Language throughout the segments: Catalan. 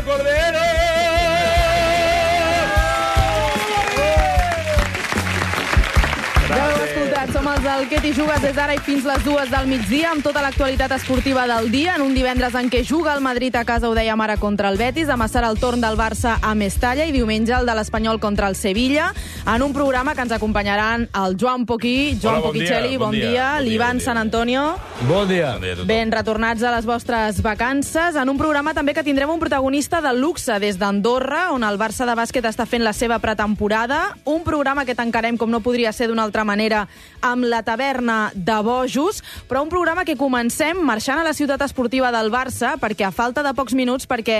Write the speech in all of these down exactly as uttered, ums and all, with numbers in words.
Cordero! Ja ho heu escoltat, som els del Què t'hi jugues des d'ara i fins les dues del migdia amb tota l'actualitat esportiva del dia en un divendres en què juga el Madrid a casa, ho dèiem ara, contra el Betis, demà serà el torn del Barça a Mestalla i diumenge el de l'Espanyol contra el Sevilla en un programa que ens acompanyaran el Joan Poquí, Joan Hola, bon Poquicelli, dia, bon, bon dia, dia, bon dia, l'Ivan bon dia. Sant Antonio. Bon dia. Ben retornats a les vostres vacances, en un programa també que tindrem un protagonista de luxe des d'Andorra, on el Barça de bàsquet està fent la seva pretemporada, un programa que tancarem, com no podria ser d'una altra manera, amb la taverna de Bojos, però un programa que comencem marxant a la ciutat esportiva del Barça, perquè a falta de pocs minuts, perquè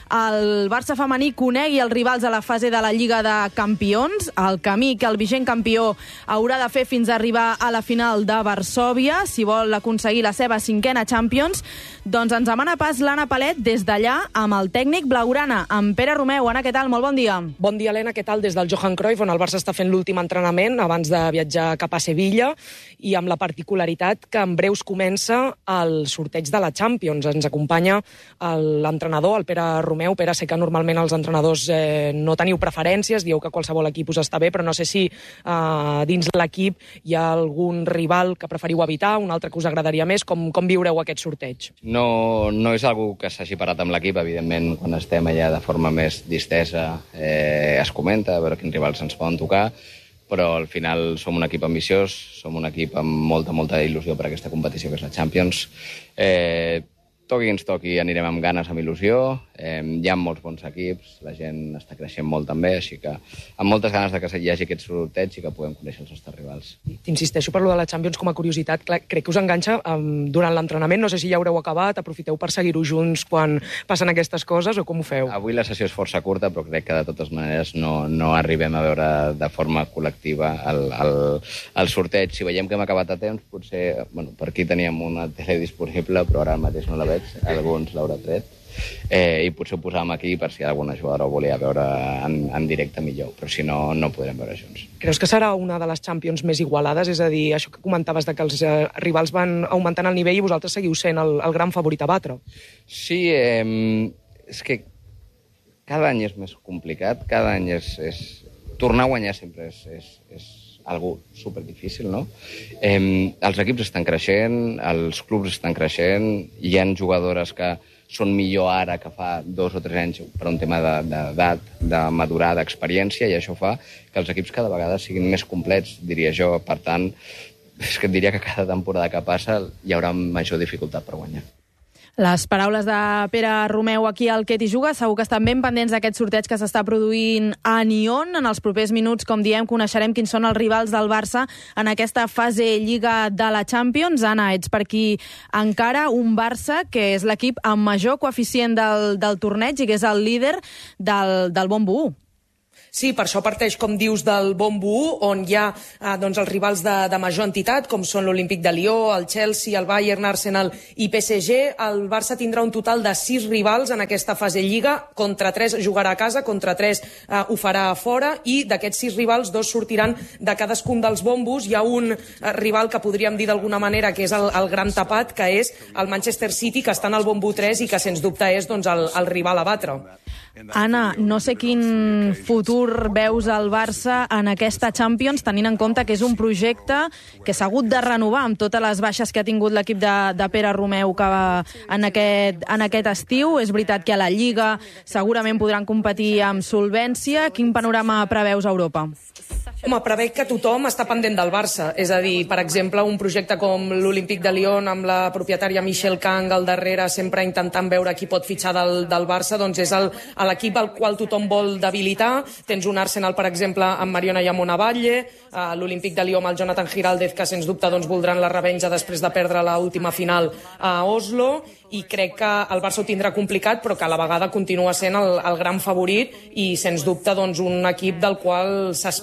el Barça femení conegui els rivals a la fase de la Lliga de Campions, el camí que el vigent campió haurà de fer fins a arribar a la final de Varsòvia, si vol aconseguir la seva cinquena Champions, doncs ens demana pas l'Anna Palet des d'allà amb el tècnic blaugrana, amb Pere Romeu. Anna, què tal? Molt bon dia. Bon dia, Helena. Què tal? Des del Johan Cruyff, on el Barça està fent l'últim entrenament abans de viatjar cap a Sevilla, i amb la particularitat que en breus comença el sorteig de la Champions. Ens acompanya l'entrenador, el Pere Romeu. Pere, sé que normalment els entrenadors eh, no teniu preferències, dieu que qualsevol equip us està bé, però no sé si eh, dins l'equip hi ha algun rival que preferiu evitar, un altre que us agradaria més. Com, com viureu aquest sorteig? No, no és algú que s'hagi parat amb l'equip, evidentment, quan estem allà de forma més distesa eh, es comenta a veure quins rivals ens poden tocar, però al final som un equip ambiciós, som un equip amb molta, molta il·lusió per aquesta competició que és la Champions. Eh, toqui ens toqui, anirem amb ganes, amb il·lusió. Eh, hi ha molts bons equips, la gent està creixent molt també, així que amb moltes ganes de que hi hagi aquest sorteig i que puguem conèixer els nostres rivals. T'insisteixo per lo de la Champions com a curiositat. Clar, crec que us enganxa um, durant l'entrenament. No sé si ja haureu acabat, aprofiteu per seguir-ho junts quan passen aquestes coses o com ho feu? Avui la sessió és força curta, però crec que de totes maneres no, no arribem a veure de forma col·lectiva el, el, el sorteig. Si veiem que hem acabat a temps, potser, bueno, per aquí teníem una tele disponible, però ara mateix no la veig, alguns l'haurà tret. Eh, i potser ho posàvem aquí per si alguna jugadora ho volia veure en, en directe millor, però si no, no podrem veure junts. Creus que serà una de les Champions més igualades? És a dir, això que comentaves de que els eh, rivals van augmentant el nivell i vosaltres seguiu sent el, el gran favorit a batre. Sí, eh, és que cada any és més complicat, cada any és... és... Tornar a guanyar sempre és, és, és algo superdifícil, no? Eh, els equips estan creixent, els clubs estan creixent, hi ha jugadores que són millor ara que fa dos o tres anys per un tema d'edat, de, de madurar, d'experiència, i això fa que els equips cada vegada siguin més complets, diria jo. Per tant, és que et diria que cada temporada que passa hi haurà major dificultat per guanyar. Les paraules de Pere Romeu aquí al Què t'hi jugues. Segur que estan ben pendents d'aquest sorteig que s'està produint a Nyon. En els propers minuts, com diem, coneixerem quins són els rivals del Barça en aquesta fase Lliga de la Champions. Anna, ets per aquí encara un Barça que és l'equip amb major coeficient del, del torneig i que és el líder del, del Bombo u. Sí, per això parteix, com dius, del Bombo u, on hi ha eh, doncs, els rivals de, de major entitat, com són l'Olímpic de Lió, el Chelsea, el Bayern, Arsenal i P S G. El Barça tindrà un total de sis rivals en aquesta fase Lliga. Contra tres jugarà a casa, contra tres eh, ho farà a fora, i d'aquests sis rivals, dos sortiran de cadascun dels bombos. Hi ha un eh, rival que podríem dir d'alguna manera que és el, el gran tapat, que és el Manchester City, que està en el Bombo tres i que, sens dubte, és doncs, el, el rival a batre. Anna, no sé quin futur veus al Barça en aquesta Champions, tenint en compte que és un projecte que s'ha hagut de renovar amb totes les baixes que ha tingut l'equip de, de Pere Romeu que va en, aquest, en aquest estiu. És veritat que a la Lliga segurament podran competir amb solvència. Quin panorama preveus a Europa? Home, preveig que tothom està pendent del Barça. És a dir, per exemple, un projecte com l'Olímpic de Lyon, amb la propietària Michelle Kang al darrere, sempre intentant veure qui pot fitxar del, del Barça, doncs és el, l'equip al qual tothom vol debilitar. Tens un Arsenal, per exemple, amb Mariona Yamonavalle, uh, l'Olímpic de Lyon amb el Jonathan Giraldez, que sens dubte doncs, voldran la revenja després de perdre l'última final a Oslo, i crec que el Barça ho tindrà complicat, però que a la vegada continua sent el, el gran favorit i, sens dubte, doncs, un equip del qual s'espera que,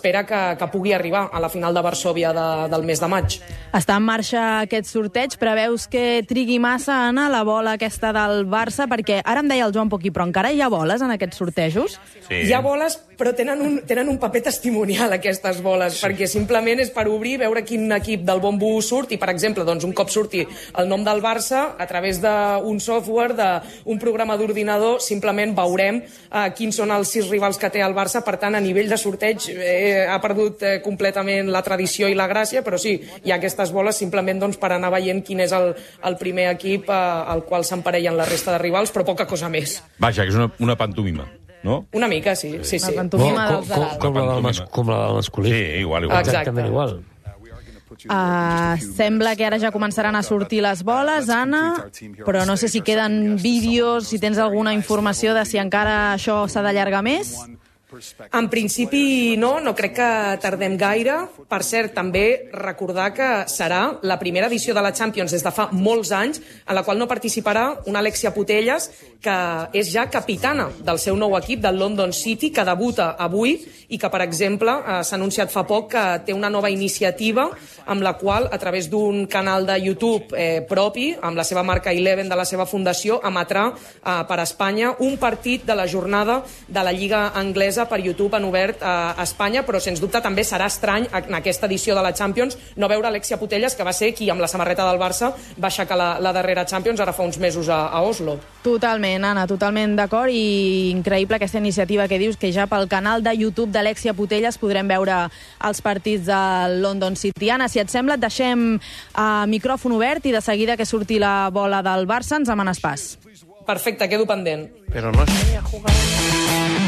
que pugui arribar a la final de Varsòvia de, del mes de maig. Està en marxa aquest sorteig. Preveus que trigui massa, Anna, la bola aquesta del Barça? Perquè ara em deia el Joan Poquí, però encara hi ha boles en aquests sortejos? Sí. Hi ha boles, però tenen un, tenen un paper testimonial, aquestes boles, sí. perquè simplement és per obrir, veure quin equip del bombo surt, i, per exemple, doncs, un cop surti el nom del Barça, a través d'un software, d'un programa d'ordinador, simplement veurem eh, quins són els sis rivals que té el Barça. Per tant, a nivell de sorteig eh, ha perdut eh, completament la tradició i la gràcia, però sí, hi ha aquestes boles simplement doncs, per anar veient quin és el, el primer equip eh, al qual s'emparellen la resta de rivals, però poca cosa més. Vaja, que és una, una pantomima, no? Una mica, sí. sí, sí. La pantomima com, dels com, de com, la del mas, com la del masculí. Sí, igual, igual. Exactament igual. Uh, sembla que ara ja començaran a sortir les boles, Anna, però no sé si queden vídeos, si tens alguna informació de si encara això s'ha d'allargar més. En principi no, no crec que tardem gaire. Per cert, també recordar que serà la primera edició de la Champions des de fa molts anys en la qual no participarà una Alexia Putellas, que és ja capitana del seu nou equip, del London City, que debuta avui i que, per exemple, eh, s'ha anunciat fa poc que té una nova iniciativa amb la qual, a través d'un canal de YouTube eh, propi, amb la seva marca Eleven de la seva fundació, emetrà eh, per Espanya un partit de la jornada de la Lliga Anglesa per YouTube en obert a Espanya, però sens dubte també serà estrany en aquesta edició de la Champions no veure Alexia Putellas, que va ser qui amb la samarreta del Barça va aixecar la, la darrera Champions ara fa uns mesos a, a Oslo. Totalment, Anna, totalment d'acord, i increïble aquesta iniciativa que dius, que ja pel canal de YouTube d'Alexia Putellas podrem veure els partits del London City. Anna, si et sembla, et deixem uh, micròfon obert i de seguida que surti la bola del Barça ens demanes pas. Perfecte, quedo pendent. Però no estaría jugando...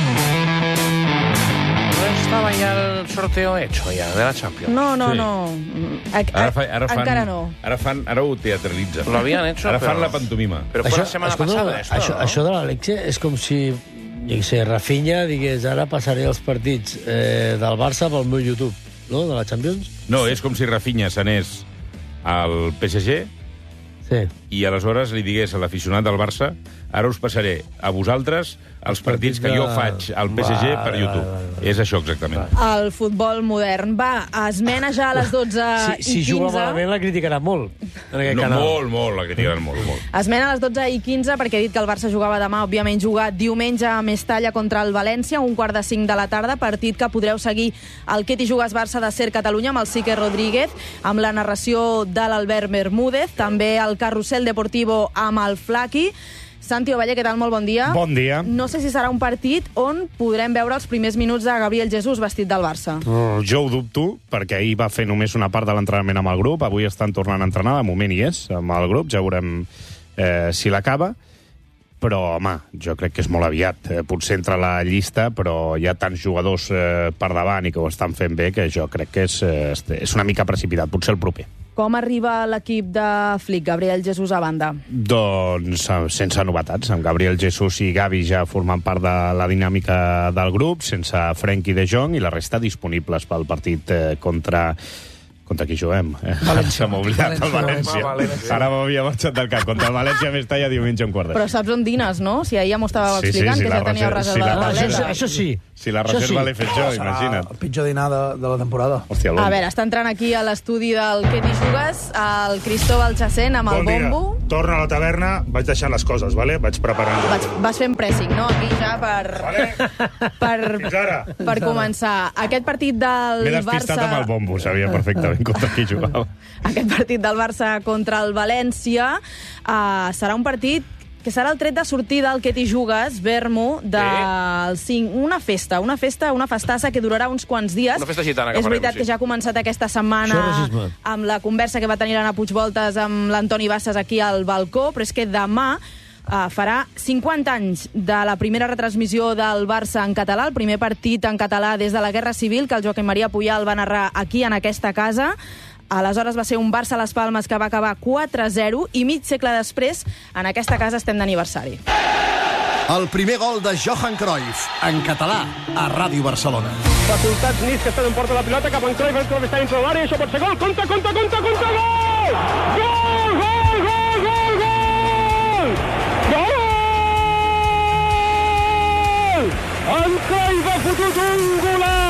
¿No estaba ya el sorteo hecho ya de la Champions? No, no, Sí. no. A, a, Ara, fa, ara, fan, encara no. Ara, fan, ara ho teatralitzen. Lo habían hecho, Ara pero- fan la pantomima. Pero fue la semana escolta, pasada esto, això, ¿no? això de l'Alexia és com si, jo què sé, Rafinha digués ara passaré els partits eh, del Barça pel meu YouTube, no?, de la Champions. No, és com si Rafinha s'anés al P S G Sí. i aleshores li digués a l'aficionat del Barça ara us passaré a vosaltres els partits que jo faig al P S G per YouTube. Va, va, va. És això exactament. El futbol modern. Va, esmena ja a les dotze Si, si i juga quinze. malament la criticarà molt, en aquest No, canal. molt, molt, la criticaran molt, molt. Esmena a les dotze i quinze, perquè he dit que el Barça jugava demà, òbviament juga diumenge a Mestalla contra el València, un quart de cinc de la tarda, partit que podreu seguir al Què t'hi jugues Barça de Ser Catalunya amb el Sique Rodríguez, amb la narració de l'Albert Bermúdez, també el Carrusel Deportivo amb el Flaqui. Santi Ovalle, què tal? Molt bon dia. Bon dia. No sé si serà un partit on podrem veure els primers minuts de Gabriel Jesús vestit del Barça. Uh, jo ho dubto, perquè ahir va fer només una part de l'entrenament amb el grup, avui estan tornant a entrenar, de moment hi és, amb el grup, ja veurem eh, si l'acaba, però, home, jo crec que és molt aviat. Eh, potser entra a la llista, però hi ha tants jugadors eh, per davant i que ho estan fent bé que jo crec que és, eh, és una mica precipitat, potser el proper. Com arriba l'equip de Flick, Gabriel Jesús a banda? Doncs eh, sense novetats, amb Gabriel Jesús i Gavi ja formant part de la dinàmica del grup, sense Frenkie de Jong i la resta disponibles pel partit eh, contra... Contra qui juguem? Se m'ha oblidat el València. València. Ara m'havia marxat del cap. Contra el València Mestalla diumenge un quart de Però saps on dines, no? Si ahir ja m'ho estàveu Sí, sí, explicant, sí, que la ja teníeu reserva- sí, reserva la de Ah, això, València. això sí. Si la Això reserva sí. l'he fet jo, imagina't. El pitjor dinar de, de la temporada. Hòstia, A veure, està entrant aquí a l'estudi del Què t'hi jugues el Cristóbal Chacén amb el Bon dia. bombo. Torno a la taverna, vaig deixant les coses, vale? Vaig preparant... Vas, vas fent pressing, no? Aquí ja per... Vale? per, Fins ara. per començar. Aquest partit del M'he despistat Barça... amb el bombo, sabia perfectament contra qui jugava. Aquest partit del Barça contra el València uh, serà un partit que serà el tret de sortida del Què t'hi jugues, Vermo, del cinc. Una festa, una festa, una festassa que durarà uns quants dies. Una festa gitana que És farem, veritat sí. que ja ha començat aquesta setmana Això és racisme. amb la conversa que va tenir l'Anna Puigvoltes amb l'Antoni Bassas aquí al balcó, però és que demà Uh, farà cinquanta anys de la primera retransmissió del Barça en català, el primer partit en català des de la Guerra Civil, que el Joaquim Maria Puyal va narrar aquí, en aquesta casa. Aleshores va ser un Barça Las Palmes que va acabar quatre a zero i mig segle després, en aquesta casa estem d'aniversari. El primer gol de Johan Cruyff, en català, a Ràdio Barcelona. Facultats Nis, que està en porta la pilota, cap en Cruyff, el Cruyff està dintre de l'àrea, això pot ser gol, compte, compte, compte, compte, gol! Gol, gol, gol, gol, gol! Gol! En Cruyff ha fotut un golaç!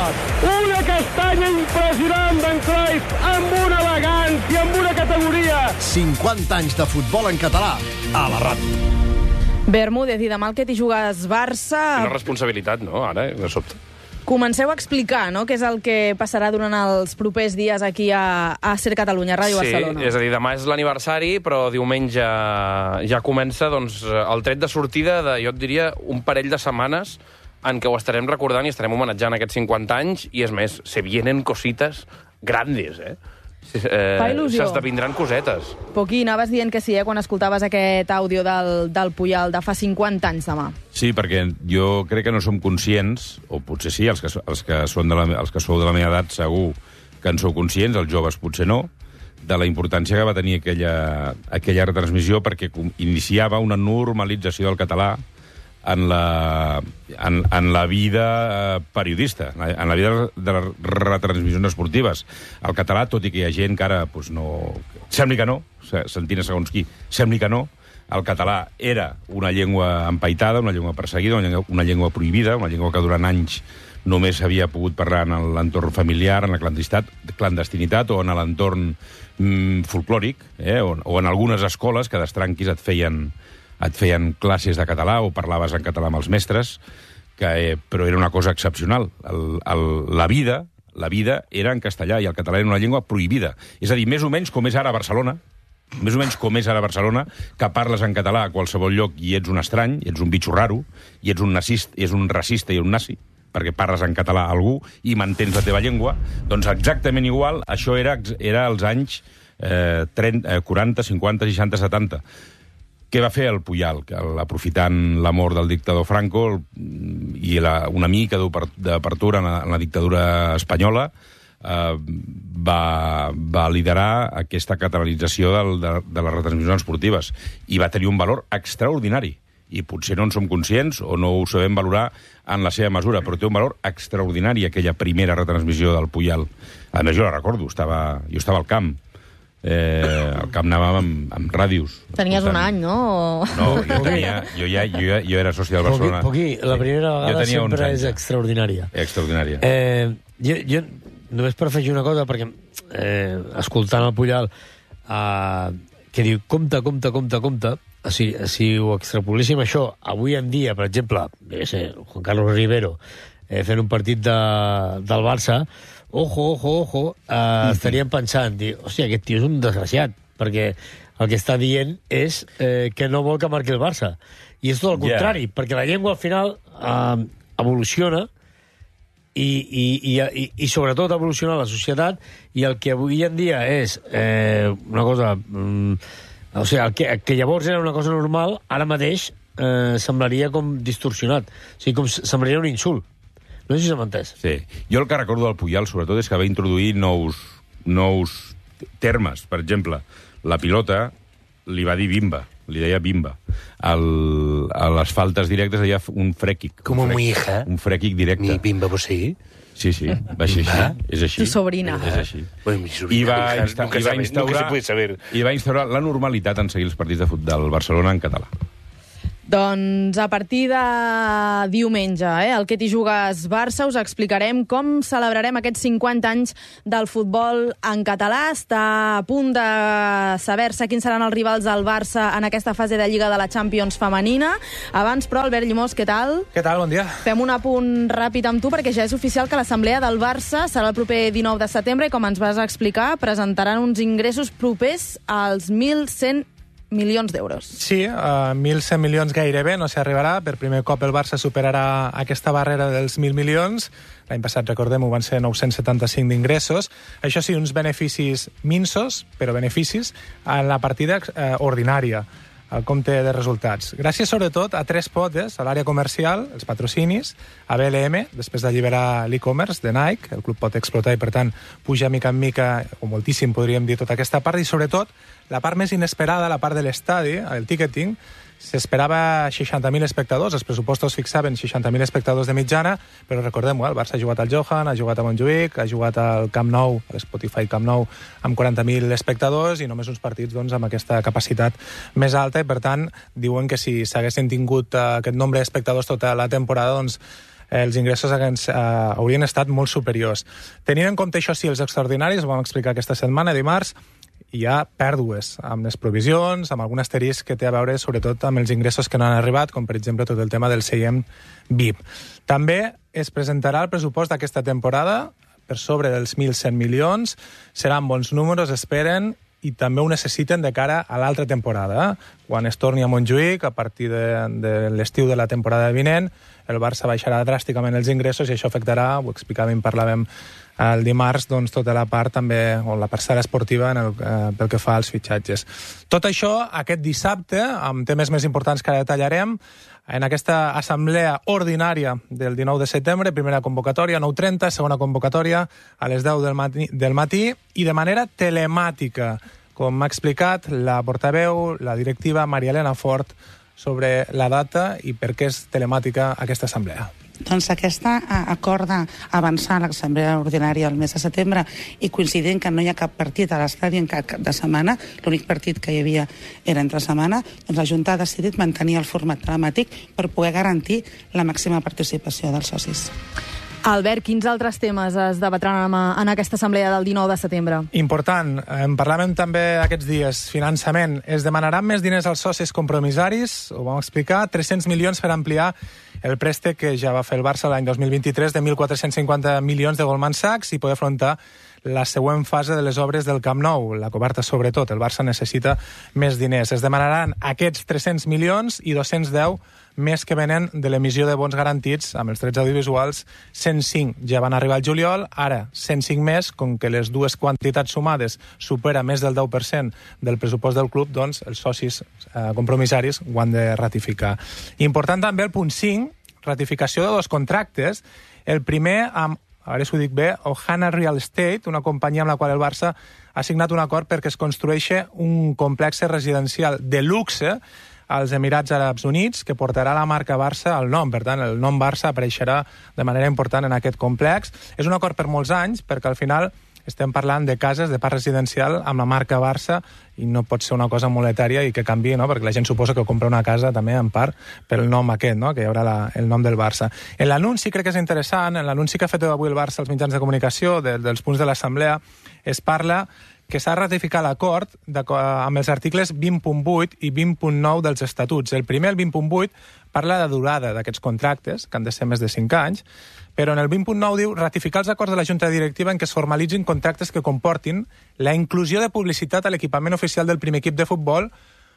Una castanya impressionant d'en Cruyff, amb una elegància, amb una categoria. cinquanta anys de futbol en català a la ràdio. Bermúdez, i demà el que t'hi jugues Barça... Una responsabilitat, no?, ara, de sobte. Comenceu a explicar, no?, què és el que passarà durant els propers dies aquí a, a Ser Catalunya, Ràdio sí, Barcelona. Sí, és a dir, demà és l'aniversari, però diumenge ja comença doncs, el tret de sortida de, jo et diria, un parell de setmanes en què ho estarem recordant i estarem homenatjant aquests cinquanta anys, i és més, se vienen cositas grandes, eh? eh Fa il·lusió. S'esdevindran cosetes. Poquí, anaves dient que sí, eh, quan escoltaves aquest àudio del, del Puyal de fa cinquanta anys demà. Sí, perquè jo crec que no som conscients, o potser sí, els que, els que, són de la, els que sou de la meva edat segur que en sou conscients, els joves potser no, de la importància que va tenir aquella, aquella retransmissió, perquè iniciava una normalització del català en la, en, en la vida periodista, en la vida de les retransmissions esportives. El català, tot i que hi ha gent que ara doncs no... Sembli que no, sentint segons qui, sembli que no, el català era una llengua empaitada, una llengua perseguida, una llengua, una llengua prohibida, una llengua que durant anys només s'havia pogut parlar en l'entorn familiar, en la clandestinitat o en l'entorn mm, folclòric, eh? o, o en algunes escoles que d'estranquis et feien... et feien classes de català o parlaves en català amb els mestres, que, eh, però era una cosa excepcional. El, el, la vida la vida era en castellà i el català era una llengua prohibida. És a dir, més o menys com és ara a Barcelona, més o menys com és ara a Barcelona, que parles en català a qualsevol lloc i ets un estrany, ets un bitxo raro, i ets un, nazista, ets un racista i un nazi, perquè parles en català a algú i mantens la teva llengua, doncs exactament igual, això era, era als anys eh, trenta, quaranta, cinquanta, seixanta, setanta. Què va fer el Puyal? Que, aprofitant la mort del dictador Franco i la, una mica d'apertura en, en la dictadura espanyola, eh, va, va liderar aquesta catalanització del, de, de les retransmissions esportives i va tenir un valor extraordinari. I potser no en som conscients o no ho sabem valorar en la seva mesura, però té un valor extraordinari aquella primera retransmissió del Puyal. A més, jo la recordo, estava, jo estava al camp. Eh, al camp anàvem amb, amb ràdios. Tenies un any, no? No, jo, tenia, jo, ja, jo, ja, jo era soci del Barcelona. Poquí, poquí. La primera vegada sempre és extraordinària. Extraordinària. Eh, jo, jo, només per afegir una cosa, perquè eh, escoltant el Puyal, eh, que diu, compte, compte, compte, compte, si, si ho extrapoléssim això, avui en dia, per exemple, jo sé, Juan Carlos Rivero, eh, fent un partit de, del Barça, ojo, ojo, ojo, eh, mm-hmm. estaríem pensant, dir, hòstia, aquest tio és un desgraciat, perquè el que està dient és eh, que no vol que marqui el Barça. I és tot el contrari, yeah. perquè la llengua al final eh, evoluciona i, i, i, i, i sobretot evoluciona la societat, i el que avui en dia és eh, una cosa... Mm, o sigui, el que, el que llavors era una cosa normal, ara mateix eh, semblaria com distorsionat. O sigui, com semblaria un insult. No sé si s'ha entès. Sí. Jo el que recordo del Puyal, sobretot, és que va introduir nous, nous termes. Per exemple, la pilota li va dir bimba, li deia bimba. El, a les faltes directes deia un frèquic. Com un mi hija. Un frèquic directe. Mi bimba, vos sí? Sí, sí, va ser així. És així. Tu sobrina. És així. Bueno, mi sobrina. I va, insta i va instaurar, i va instaurar la normalitat en seguir els partits de futbol del Barcelona en català. Doncs a partir de diumenge, eh, el que t'hi jugues Barça, us explicarem com celebrarem aquests cinquanta anys del futbol en català. Està a punt de saber-se quins seran els rivals del Barça en aquesta fase de Lliga de la Champions femenina. Abans, però, Albert Llimós, què tal? Què tal? Bon dia. Fem un apunt ràpid amb tu, perquè ja és oficial que l'assemblea del Barça serà el proper dinou de setembre i, com ens vas explicar, presentaran uns ingressos propers als mil cent milions d'euros. Sí, uh, mil cent milions gairebé, no s'hi arribarà. Per primer cop el Barça superarà aquesta barrera dels mil milions. L'any passat, recordem-ho, van ser nou-cents setanta-cinc d'ingressos. Això sí, uns beneficis minsos, però beneficis, en la partida uh, ordinària, el compte de resultats. Gràcies, sobretot, a tres potes, a l'àrea comercial, els patrocinis, a B L M, després d'alliberar l'e-commerce de Nike, el club pot explotar i, per tant, puja mica en mica, o moltíssim, podríem dir, tota aquesta part, i, sobretot, la part més inesperada, la part de l'estadi, el ticketing, s'esperava seixanta mil espectadors, els pressupostos fixaven seixanta mil espectadors de mitjana, però recordem-ho, el Barça ha jugat al Johan, ha jugat a Montjuïc, ha jugat al Camp Nou, a l'Spotify Camp Nou, amb quaranta mil espectadors i només uns partits doncs, amb aquesta capacitat més alta, i per tant diuen que si s'haguessin tingut uh, aquest nombre d'espectadors tota la temporada, doncs els ingressos haguens, eh, haurien estat molt superiors. Tenint en compte això sí, els extraordinaris, ho vam explicar aquesta setmana, dimarts, hi ha pèrdues amb les provisions, amb algun asterisc que té a veure sobretot amb els ingressos que no han arribat, com per exemple tot el tema del seient V I P. També es presentarà el pressupost d'aquesta temporada per sobre dels mil cent milions, seran bons números, esperen, i també ho necessiten de cara a l'altra temporada. Quan es torni a Montjuïc, a partir de, de l'estiu de la temporada vinent, el Barça baixarà dràsticament els ingressos i això afectarà, ho explicàvem, parlàvem el dimarts, doncs, tota la part també, o la parcel·la esportiva en el, eh, pel que fa als fitxatges. Tot això, aquest dissabte, amb temes més importants que detallarem, en aquesta assemblea ordinària del dinou de setembre, primera convocatòria, nou trenta, segona convocatòria a les deu del matí, del matí i de manera telemàtica, com m'ha explicat la portaveu, la directiva Maria Elena Fort, sobre la data i per què és telemàtica aquesta assemblea. Doncs aquesta acorda avançar a l'assemblea ordinària el mes de setembre i coincidint que no hi ha cap partit a l'estadi en cap cap de setmana, l'únic partit que hi havia era entre setmana, doncs la Junta ha decidit mantenir el format telemàtic per poder garantir la màxima participació dels socis. Albert, quins altres temes es debatran en aquesta assemblea del dinou de setembre? Important. En parlàvem també aquests dies. Finançament. Es demanaran més diners als socis compromissaris, ho vam explicar, tres-cents milions per ampliar el préstec que ja va fer el Barça l'any dos mil vint-i-tres de mil quatre-cents cinquanta milions de Goldman Sachs i poder afrontar la següent fase de les obres del Camp Nou, la coberta sobretot. El Barça necessita més diners. Es demanaran aquests tres-cents milions i dos-cents deu més que venen de l'emissió de bons garantits amb els drets audiovisuals. cent cinc ja van arribar al juliol, ara cent cinc més, com que les dues quantitats sumades supera més del deu per cent del pressupost del club, doncs els socis eh, compromissaris ho han de ratificar. Important també el punt cinc, ratificació de dos contractes. El primer amb, a veure si ho dic bé, Ohana Real Estate, una companyia amb la qual el Barça ha signat un acord perquè es construeixi un complex residencial de luxe als Emirats Àrabs Units, que portarà la marca Barça al nom. Per tant, el nom Barça apareixerà de manera important en aquest complex. És un acord per molts anys, perquè al final estem parlant de cases, de parc residencial, amb la marca Barça, i no pot ser una cosa monetària i que canvi, no? Perquè la gent suposa que compra una casa també en part pel nom aquest, no? Que hi haurà la, el nom del Barça. En l'anunci crec que és interessant, en l'anunci que ha fet avui el Barça als mitjans de comunicació de, dels punts de l'assemblea, es parla que s'ha ratificat l'acord amb els articles vint punt vuit i vint punt nou dels estatuts. El primer, el vint punt vuit, parla de durada d'aquests contractes, que han de ser més de cinc anys, però en el vint punt nou diu ratificar els acords de la Junta Directiva en què es formalitzin contractes que comportin la inclusió de publicitat a l'equipament oficial del primer equip de futbol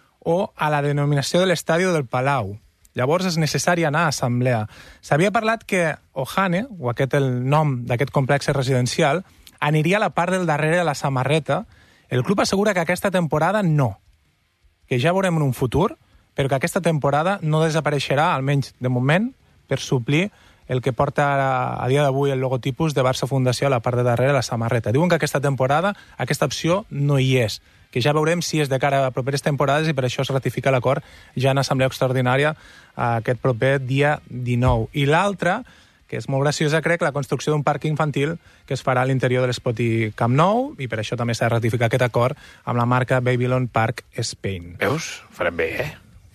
o a la denominació de l'estadi o del Palau. Llavors és necessari anar a assemblea. S'havia parlat que Ohane, o aquest el nom d'aquest complex residencial, aniria a la part del darrere de la samarreta. El club assegura que aquesta temporada no, que ja veurem en un futur, però que aquesta temporada no desapareixerà, almenys de moment, per suplir el que porta a, a dia d'avui el logotipus de Barça Fundació a la part de darrere de la samarreta. Diuen que aquesta temporada aquesta opció no hi és, que ja veurem si és de cara a properes temporades i per això es ratifica l'acord ja en assemblea extraordinària aquest proper dia dinou. I l'altre, que és molt graciosa, crec, la construcció d'un parc infantil que es farà a l'interior de l'Espoti Camp Nou, i per això també s'ha de ratificar aquest acord amb la marca Babylon Park Spain. Veus? Farem bé, eh?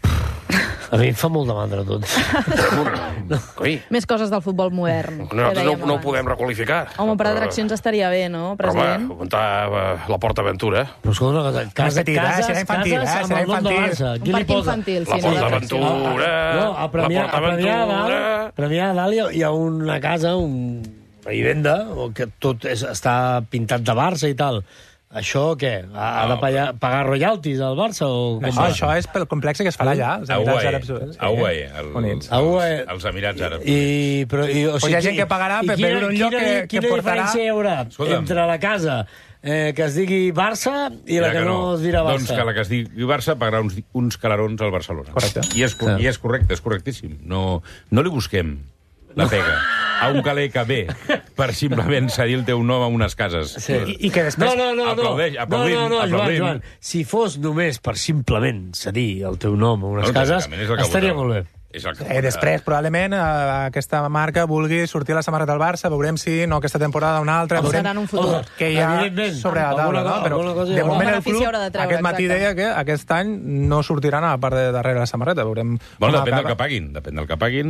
A mi em fa molt de mandra tot. No. Coi. Més coses del futbol modern. Nosaltres no, no ho podem requalificar. Home, per atraccions estaria bé, no, president? Home, comptar uh, la Port Aventura. Però escolta una cosa, casa, petit, cases, eh? Serà infantil, cases eh? amb Serà el nom de infantil. Barça. Un Qui li parc posa? infantil, La sí. Port no? Aventura, No, a Premià, la Port a Premià a Aventura... dalt, Premià a dalt hi ha, hi ha una casa, un, una vivenda, que tot és, està pintat de Barça i tal. Això què? Ha, ha de pagar, pagar royalties al Barça? O com Això, va? això és pel complex que es farà allà, als A Emirats U A E, Àrabs Units. a U A E, el- Units. A U A E. Els Emirats Àrabs. I, però, i, o Pues hi ha gent que pagarà i per quina- veure un lloc quina, que- que quina portarà- diferència hi haurà Escolta'm. entre la casa eh, que es digui Barça i la que, no es dirà Barça? Doncs que la que es digui Barça pagarà uns, uns calarons al Barcelona. Correcte. I és, Clar. I és correcte, és correctíssim. No, no li busquem la pega a un caler que ve per simplement cedir el teu nom a unes cases. Sí. I, I que després... No, no, no, no. Aplaudeix, aplaudim, no, no, no, Joan, aplaudim. Joan. Si fos només per simplement cedir el teu nom a unes No, cases, exactament, és el que estaria voldrà. molt bé. És el que Eh, després, probablement, eh, aquesta marca vulgui sortir a la samarreta del Barça, veurem si no aquesta temporada una altra, Com veurem serà en un futur. que hi ha Evidentment. sobre la taula, Alguna no? cosa- Però alguna cosa hi de haurà. moment el Benefici club haurà de treure, aquest matí exacte. deia que aquest any no sortiran a la part de darrere de la samarreta, veurem Bueno, com depèn del acaba. que paguin, depèn del que paguin.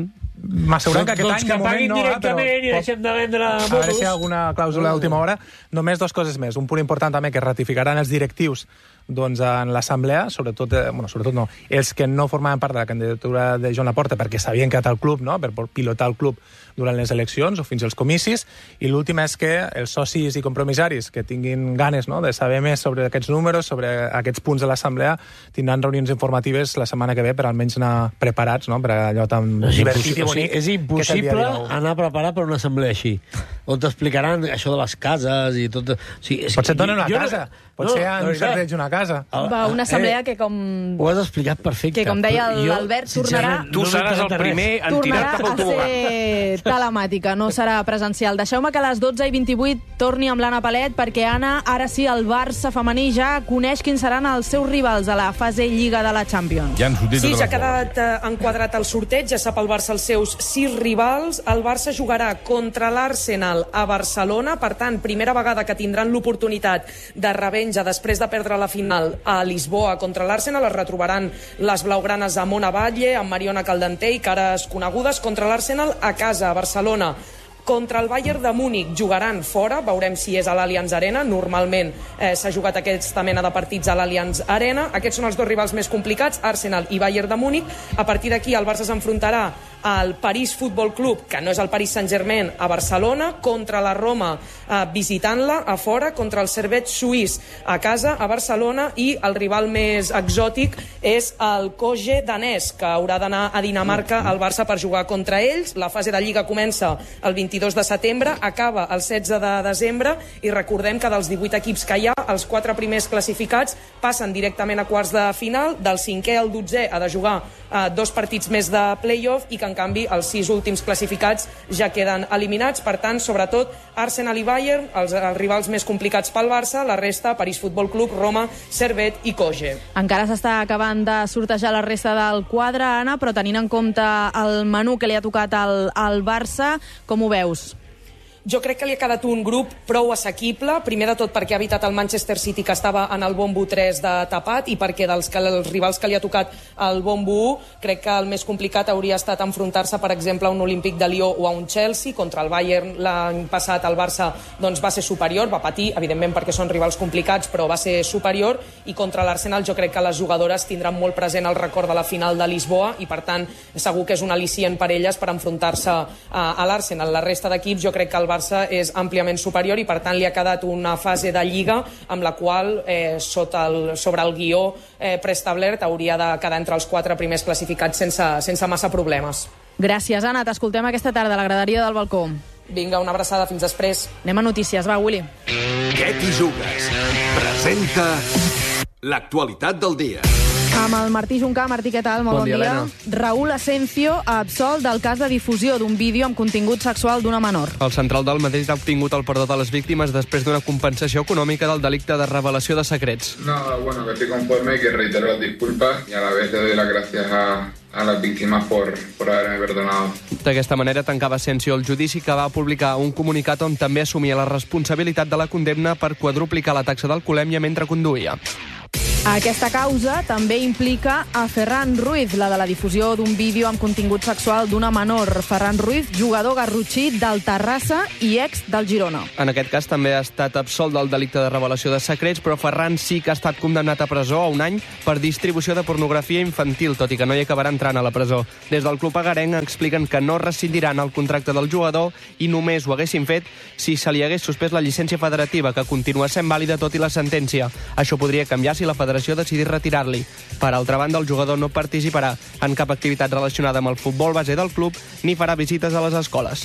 m'asseguren que aquest doncs any que de moment paguin no, eh, directament però i deixem de vendre a veure motos. si hi ha alguna clàusula d'última hora. Només dues coses més. Un punt important també, que ratificaran els directius doncs, en l'assemblea, sobretot, eh, bueno, sobretot no, els que no formaven part de la candidatura de Joan Laporta perquè s'havien quedat al club, no?, per pilotar el club durant les eleccions o fins als comicis, i l'últim és que els socis i compromissaris que tinguin ganes, no?, de saber més sobre aquests números, sobre aquests punts de l'assemblea, tindran reunions informatives la setmana que ve per almenys anar preparats, no?, per allò tan És divertit i impossible, o bonic. sigui, és impossible anar preparat per una assemblea així, on t'explicaran això de les cases i tot... O sigui, és Potser et donen una jo casa, no, potser no, han sorteig una casa. Va, una assemblea eh, que com... Ho has explicat perfecte. Que com deia però jo, l'Albert, tornarà... sincerament, Tu no seràs el m'encanta primer res. en tornarà tirar-te pel a tobogan. ser telemàtica, no serà presencial. Deixeu-me que a les dotze i vint-i-vuit torni amb l'Anna Palet, perquè Anna, ara sí, el Barça femení ja coneix quins seran els seus rivals a la fase Lliga de la Champions. Ja han sortit Sí, totes ja ha les boles. quedat eh, enquadrat el sorteig, ja sap el Barça els seus sis rivals. El Barça jugarà contra l'Arsenal a Barcelona, per tant, primera vegada que tindran l'oportunitat de revenja després de perdre la final a Lisboa contra l'Arsenal. Es retrobaran les blaugranes a Mona Batlle, amb Mariona Caldentey, cares conegudes, contra l'Arsenal a casa, a Barcelona. Contra el Bayern de Múnich jugaran fora, veurem si és a l'Allianz Arena. Normalment eh, s'ha jugat aquesta mena de partits a l'Allianz Arena. Aquests són els dos rivals més complicats, Arsenal i Bayern de Múnich. A partir d'aquí el Barça s'enfrontarà al París Futbol Club, que no és el Paris Saint-Germain, a Barcelona, contra la Roma eh, visitant-la a fora, contra el Servette suís a casa, a Barcelona, i el rival més exòtic és el Koje danès, que haurà d'anar a Dinamarca al Barça per jugar contra ells. La fase de Lliga comença el vint-i-dos de setembre, acaba el setze de desembre, i recordem que dels divuit equips que hi ha, els quatre primers classificats passen directament a quarts de final, del cinquè al dotzè ha de jugar eh, dos partits més de play-off, i que en canvi els sis últims classificats ja queden eliminats. Per tant, sobretot Arsenal i Bayern, els, els rivals més complicats pel Barça, la resta, París Futbol Club, Roma, Servette i Koje. Encara s'està acabant de sortejar la resta del quadre, Anna, però tenint en compte el menú que li ha tocat al, al Barça, com ho veus? Jo crec que li ha quedat un grup prou assequible, primer de tot perquè ha evitat el Manchester City, que estava en el bombo tres de tapat, i perquè dels que, els rivals que li ha tocat el bombo u, crec que el més complicat hauria estat enfrontar-se, per exemple, a un Olímpic de Lió o a un Chelsea. Contra el Bayern l'any passat el Barça doncs, va ser superior, va patir, evidentment perquè són rivals complicats, però va ser superior, i contra l'Arsenal jo crec que les jugadores tindran molt present el record de la final de Lisboa, i per tant segur que és un al·licient per elles per enfrontar-se a, a l'Arsenal. La resta d'equips jo crec que el Barça és àmpliament superior, i per tant li ha quedat una fase de Lliga amb la qual eh, sota el, sobre el guió eh, preestablert hauria de quedar entre els quatre primers classificats sense, sense massa problemes. Gràcies, Anna. T'escoltem aquesta tarda a la graderia del balcó. Vinga, una abraçada, fins després. Anem a notícies, va, Willy. Què t'hi jugues? Presenta l'actualitat del dia. Amb el Martí Juncà. Martí, què tal? Molt bon, Bon dia, dia. Helena. Raúl Asencio absolt del cas de difusió d'un vídeo amb contingut sexual d'una menor. El central del Madrid ha obtingut el perdó de les víctimes després d'una compensació econòmica del delicte de revelació de secrets. Nada, bueno, que estoy conforme y que reitero las disculpas y a la vez le doy las gracias a, a las víctimas por, por haberme perdonado. D'aquesta manera tancava Asensio el judici, que va publicar un comunicat on també assumia la responsabilitat de la condemna per quadruplicar la taxa d'alcoholèmia mentre conduïa. Aquesta causa també implica a Ferran Ruiz, la de la difusió d'un vídeo amb contingut sexual d'una menor. Ferran Ruiz, jugador garrotxí del Terrassa i ex del Girona. En aquest cas també ha estat absolt del delicte de revelació de secrets, però Ferran sí que ha estat condemnat a presó a un any per distribució de pornografia infantil, tot i que no hi acabarà entrant a la presó. Des del club agarenc expliquen que no rescindiran el contracte del jugador i només ho haguessin fet si se li hagués suspès la llicència federativa, que continua sent vàlida tot i la sentència. Això podria canviar si la federació decidís retirar-li. Per altra banda, el jugador no participarà en cap activitat relacionada amb el futbol base del club ni farà visites a les escoles.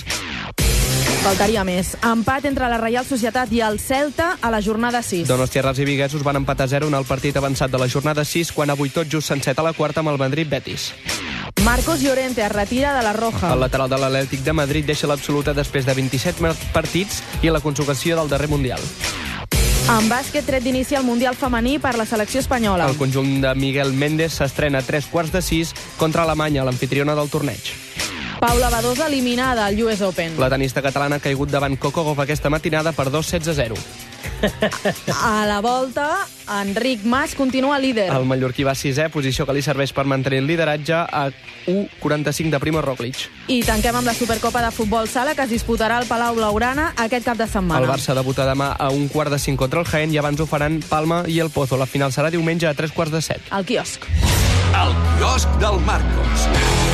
Faltaria més. Empat entre la Reial Societat i el Celta a la jornada sis. Donostiarras i viguesos van empatar a zero en el partit avançat de la jornada sis, quan avui tot just s'enceta a la quarta amb el Madrid-Betis. Marcos Llorente es retira de la Roja. El lateral de l'Atlètic de Madrid deixa l'absoluta després de vint-i-set partits i la consumació del darrer Mundial. En bàsquet, tret d'inici al Mundial femení per la selecció espanyola. El conjunt de Miguel Méndez s'estrena a tres quarts de sis contra Alemanya, l'amfitriona del torneig. Paula Badosa eliminada al U S Open. La tenista catalana ha caigut davant Coco Gauff aquesta matinada per dos sets a zero. A la volta, Enric Mas continua líder. El mallorquí va sisè, posició que li serveix per mantenir el lideratge a u coma quaranta-cinc de Primo Roglic. I tanquem amb la Supercopa de Futbol Sala, que es disputarà al Palau Blaugrana aquest cap de setmana. El Barça debuta demà a un quart de cinc contra el Jaén i abans ho faran Palma i el Pozo. La final serà diumenge a tres quarts de set. Al quiosc. El quiosc del Marcos.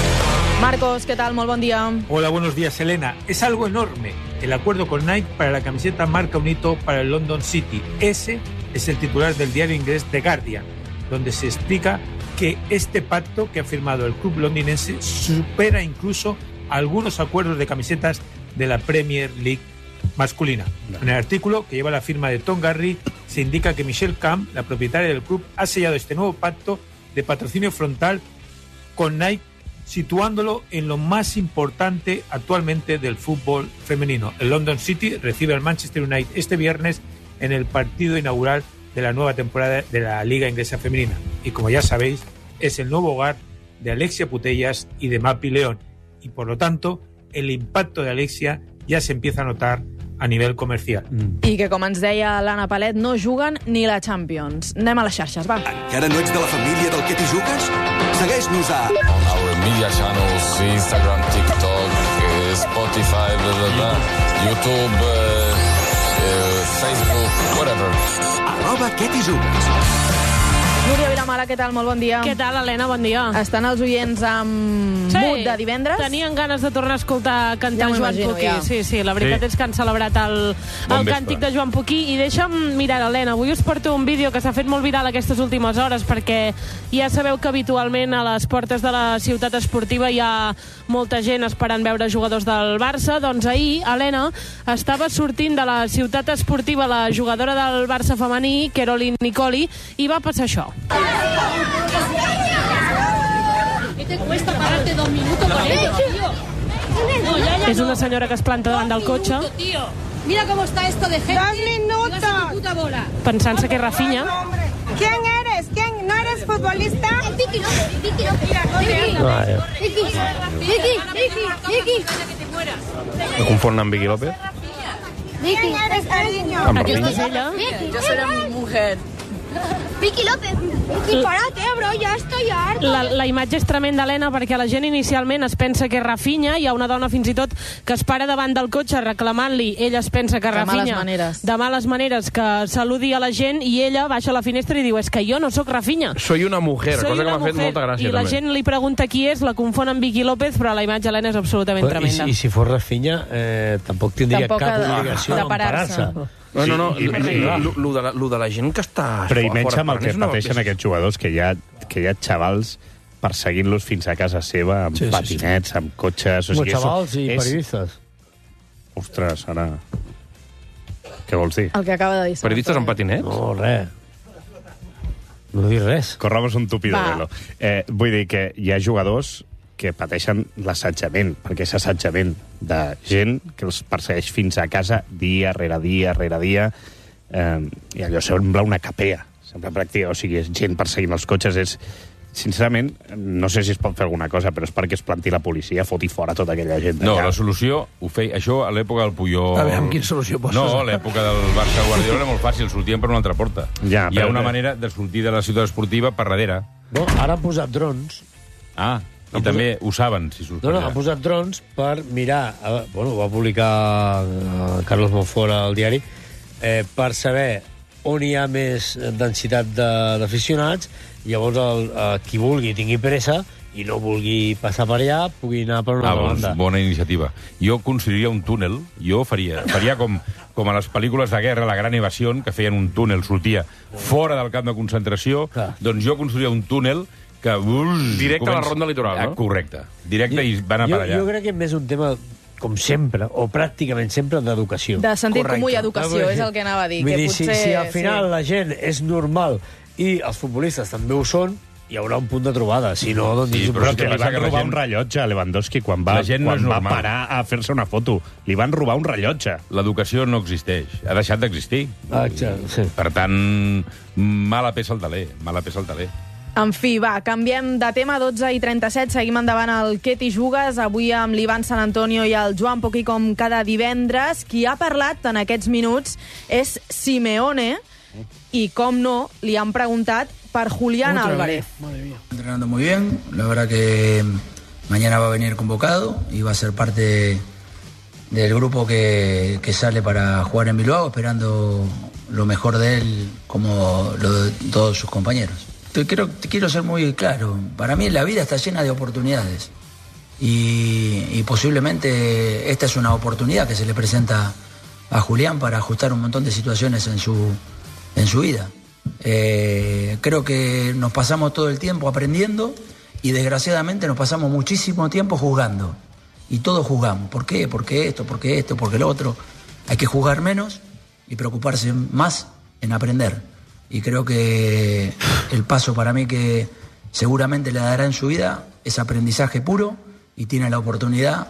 Marcos, ¿qué tal? Muy buen día. Hola, buenos días, Elena. Es algo enorme. El acuerdo con Nike para la camiseta marca un hito para el London City. Ese es el titular del diario inglés The Guardian, donde se explica que este pacto que ha firmado el club londinense supera incluso algunos acuerdos de camisetas de la Premier League masculina. En el artículo, que lleva la firma de Tom Garry, se indica que Michelle Camp, la propietaria del club, ha sellado este nuevo pacto de patrocinio frontal con Nike, situándolo en lo más importante actualmente del fútbol femenino. El London City recibe al Manchester United este viernes en el partido inaugural de la nueva temporada de la Liga Inglesa Femenina. Y como ya sabéis, es el nuevo hogar de Alexia Putellas y de Mapi León. Y por lo tanto, el impacto de Alexia ya se empieza a notar a nivell comercial. Mm. I que, com ens deia l'Anna Palet, no juguen ni la Champions. Anem a les xarxes, va. Encara no ets de la família del Que t'hi jugues? Segueix-nos a... On our media channels, Instagram, TikTok, uh, Spotify, blah, blah, blah, YouTube, uh, uh, Facebook, whatever. Arroba Que t'hi jugues. Núria Vilamala, què tal? Molt bon dia. Què tal, Helena? Bon dia. Estan els oients amb sí, mood de divendres? Tenien ganes de tornar a escoltar cantar ja Joan Puquí. Ja. Sí, sí, la veritat sí. és que han celebrat el, bon el càntic de Joan Puquí. I deixa'm mirar, Helena, avui us porto un vídeo que s'ha fet molt viral aquestes últimes hores, perquè ja sabeu que habitualment a les portes de la ciutat esportiva hi ha molta gent esperant veure jugadors del Barça. Doncs ahir, Helena, estava sortint de la ciutat esportiva la jugadora del Barça femení, Caroline Nicoli, i va passar això. ¿Qué te cuesta pararte dos minutos con ellos, tío? No, ya, ya, és una no. senyora que es planta davant del cotxe. Minutos, tío. Mira cómo está esto de gente. Dos minutos. Llevas tu puta bola. Pensant-se que és Rafinha. ¿Quién eres? ¿Quién? ¿No eres futbolista? Vicky López, Vicky López. Vicky, Vicky, Vicky, Vicky. Me confonen amb Vicky López? Vicky, eres cariño. Aquesta és ella. Yo soy la mujer. Vicky López. Vicky, párate, bro, ya estoy harta. La, la imatge és tremenda, Helena, perquè la gent inicialment es pensa que és Rafinha. Hi ha una dona fins i tot que es para davant del cotxe reclamant-li. Ella es pensa que és de Rafinha. males maneres. De males maneres, que saludi a la gent, i ella baixa a la finestra i diu, és que jo no sóc Rafinha. Soy una mujer, Soy cosa una que m'ha fet mujer. molta gràcia. I la també. gent li pregunta qui és, la confon amb Vicky López, però la imatge, Helena, és absolutament Però, tremenda. I, I si fos Rafinha, eh, tampoc tindria Tampoc cap ha de- obligació de parar-se. d'emparar-se. No, no, no, Sí, i menys- lo de, la, lo de la gent que està... Però i fora- menys amb el fora, que és una- pateixen aquests jugadors, que hi ha, que hi ha xavals perseguint-los fins a casa seva, amb Sí, sí, patinets, amb cotxes... O Com sigui, és- xavals i és- periodistes. Ostres, ara... Què vols dir? El que acaba de dir. Periodistes amb patinets? No, res. No dic res. Corramos un tupido Va. velo. Eh, vull dir que hi ha jugadors que pateixen l'assetjament, perquè és assetjament de gent que els persegueix fins a casa dia rere dia rere dia, eh, i allò sembla una capea, sembla pràctica, o sigui, és gent perseguint els cotxes, és... Sincerament, no sé si es pot fer alguna cosa, però és perquè es planti la policia, foti fora tota aquella gent No, d'allà. la solució, ho feia, això a l'època del Puyol... A veure, amb quina solució poses? No, a l'època del Barça Guardiola era molt fàcil, sortien per una altra porta. Ja, Hi ha però- una manera de sortir de la ciutat esportiva per darrere. No, ara han posat drons. Ah, i Han també ho saben, si surts No, per no, allà. han posat drons per mirar... eh, Bueno, ho va publicar eh, Carlos Monfort al diari, eh, per saber on hi ha més densitat de- d'aficionats, i llavors el, eh, qui vulgui tingui pressa i no vulgui passar per allà pugui anar per una Ah, altra doncs, banda. bona iniciativa. Jo construiria un túnel, jo faria, faria com, com a les pel·lícules de guerra, La gran evasió, que feien un túnel, sortia fora del camp de concentració, doncs jo construiria un túnel que... Urs, Directe a la comença- ronda litoral, no? Ah, correcte. Directe i van a jo, per allà. jo crec que és més un tema, com sempre, o pràcticament sempre, d'educació. De sentit comú i educació, Ah, és el que anava a dir. Vull Que dir, potser... si, si al final sí. la gent és normal i els futbolistes també ho són, hi haurà un punt de trobada. Si no, doncs... Sí, és un Però és que que li passa van que la robar gent- un rellotge a Lewandowski quan va, La gent no quan és va normal. parar a fer-se una foto. Li van robar un rellotge. L'educació no existeix, ha deixat d'existir. Ah, exacte, sí. Per tant, mala peça al taler, mala peça al taler. En fi, va, canviem de tema, dotze i trenta-set, seguim endavant al Què t'hi jugues, avui amb l'Ivan San Antonio i el Joan Poquí com cada divendres. Qui ha parlat en aquests minuts és Simeone i, com no, li han preguntat per Julián Otra Álvarez. vez. Madre mía. Entrenando muy bien, la verdad que mañana va a venir convocado y va a ser parte del grupo que, que sale para jugar en Bilbao, esperando lo mejor de él como lo de todos sus compañeros. Te quiero, te quiero ser muy claro, para mí la vida está llena de oportunidades y, y posiblemente esta es una oportunidad que se le presenta a Julián para ajustar un montón de situaciones en su, en su vida. Eh, creo que nos pasamos todo el tiempo aprendiendo y desgraciadamente nos pasamos muchísimo tiempo juzgando y todos juzgamos. ¿Por qué? ¿Por qué esto? ¿Por qué esto? ¿Por qué lo otro? Hay que juzgar menos y preocuparse más en aprender. Y creo que el paso para mí que seguramente le dará en su vida es aprendizaje puro y tiene la oportunidad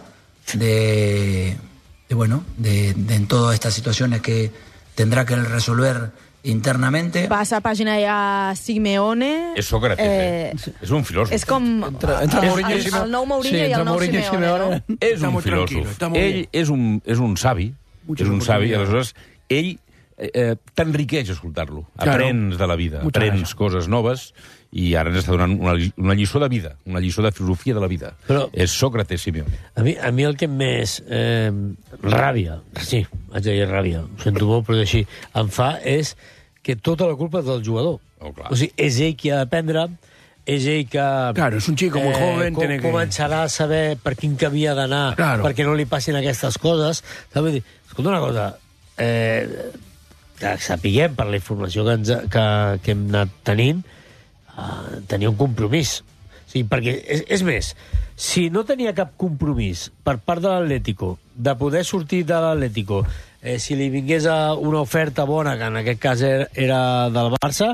de, de bueno, de, de en todas estas situaciones que tendrá que resolver internamente. Passa pàgina ja Simeone. És Sócrates, eh? eh? És un filòsof. És com entre, entre el, Mourinho, el, el nou Mourinho sí, i el nou Simeone. Simeone no? És un filòsof. Ell és un, és un savi, és un savi, i aleshores ell eh, t'enriqueix escoltar-lo. Aprens de la vida, aprens coses noves, i ara ens està donant una, una lliçó de vida, una lliçó de filosofia de la vida. Però és Sócrates Simeone. A mi, a mi el que més eh, ràbia, sí, haig de dir ràbia, ho sento molt, però així, em fa és que tota la culpa és del jugador. Oh, o sigui, és ell qui ha d'aprendre, és ell que... Claro, és un chico muy joven, com, tiene que... començarà a saber per quin camí ha d'anar, claro, perquè no li passin aquestes coses. Vull dir, escolta una cosa, eh, que sapiguem per la informació que, ens, que, que hem anat tenint, eh, tenia un compromís. O sigui, perquè, és, és més, si no tenia cap compromís per part de l'Atlético de poder sortir de l'Atlético, eh, si li vingués a una oferta bona, que en aquest cas era, era del Barça,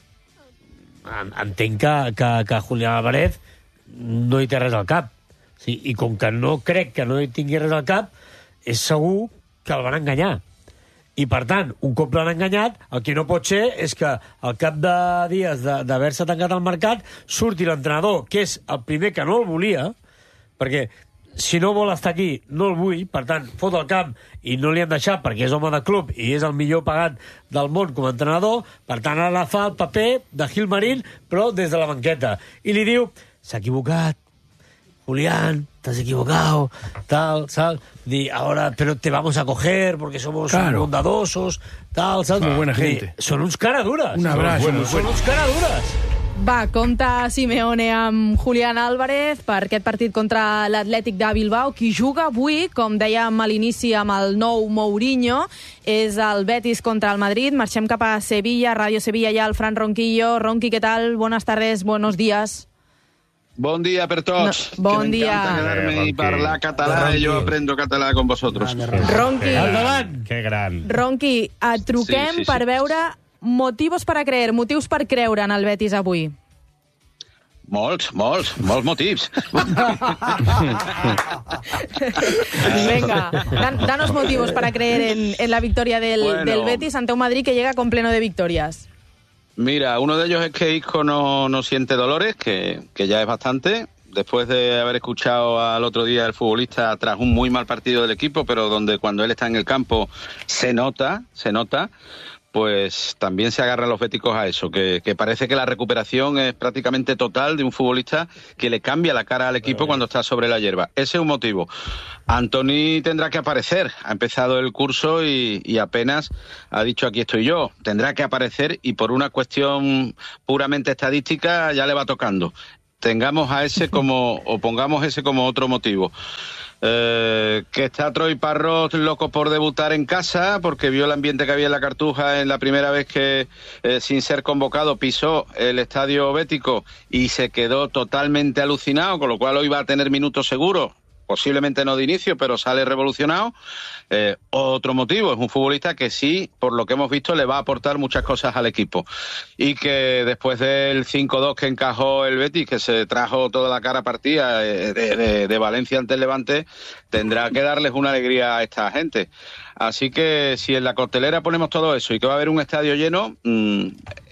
entenc que, que, que Julián Álvarez no hi té res al cap. Sí, i com que no crec que no hi tingui res al cap, és segur que el van enganyar. I, per tant, un cop l'han enganyat, el que no pot ser és que al cap de dies d'haver-se tancat el mercat surti l'entrenador, que és el primer que no el volia, perquè si no vol estar aquí, no el vull, per tant, fot el camp i no li han deixat perquè és home de club i és el millor pagat del món com a entrenador, per tant, ara fa el paper de Gilmarín, però des de la banqueta. I li diu, s'ha equivocat, Julián, te has equivocado, tal, tal. Di, ahora, pero te vamos a coger porque somos claro. bondadosos, tal, tal. Muy buena gente. Di, son uns caradures. Un abrazo. Son, son uns caradures. Va, compta Simeone amb Julián Álvarez per aquest partit contra l'Atlètic de Bilbao. Qui juga avui, com dèiem a l'inici amb el nou Mourinho, és el Betis contra el Madrid. Marxem cap a Sevilla, Ràdio Sevilla, ja el Fran Ronquillo. Ronqui, què tal? Buenas tardes, buenos días. Bon dia per tots. No, bon que dia. M'encanta quedar-me i parlar català i jo aprendo català con vosotros. Ronqui. Endavant. Que gran. Ronqui, et truquem sí, sí, sí. per veure motivos para creer, motius per creure en el Betis avui. Molts, molts, molts motius. Venga, dan, danos motivos para creer en, en la victoria del, bueno. del Betis ante un Madrid que llega con pleno de victorias. Mira, uno de ellos es que Isco no, no siente dolores, que, que ya es bastante. Después de haber escuchado al otro día al futbolista tras un muy mal partido del equipo, pero donde cuando él está en el campo se nota, se nota, pues también se agarran los béticos a eso, que, que parece que la recuperación es prácticamente total de un futbolista que le cambia la cara al equipo cuando está sobre la hierba. Ese es un motivo. Antony tendrá que aparecer, ha empezado el curso y, y apenas ha dicho aquí estoy yo, tendrá que aparecer y por una cuestión puramente estadística ya le va tocando. Tengamos a ese como, o pongamos ese como otro motivo. Eh, que está Troy Parrott loco por debutar en casa porque vio el ambiente que había en la Cartuja en la primera vez que eh, sin ser convocado pisó el estadio bético y se quedó totalmente alucinado, con lo cual hoy va a tener minutos seguros, posiblemente no de inicio, pero sale revolucionado. Eh, otro motivo, es un futbolista que sí, por lo que hemos visto, le va a aportar muchas cosas al equipo. Y que después del cinco dos que encajó el Betis, que se trajo toda la cara partida de, de, de Valencia ante el Levante, tendrá que darles una alegría a esta gente. Así que si en la costelera ponemos todo eso y que va a haber un estadio lleno, mmm,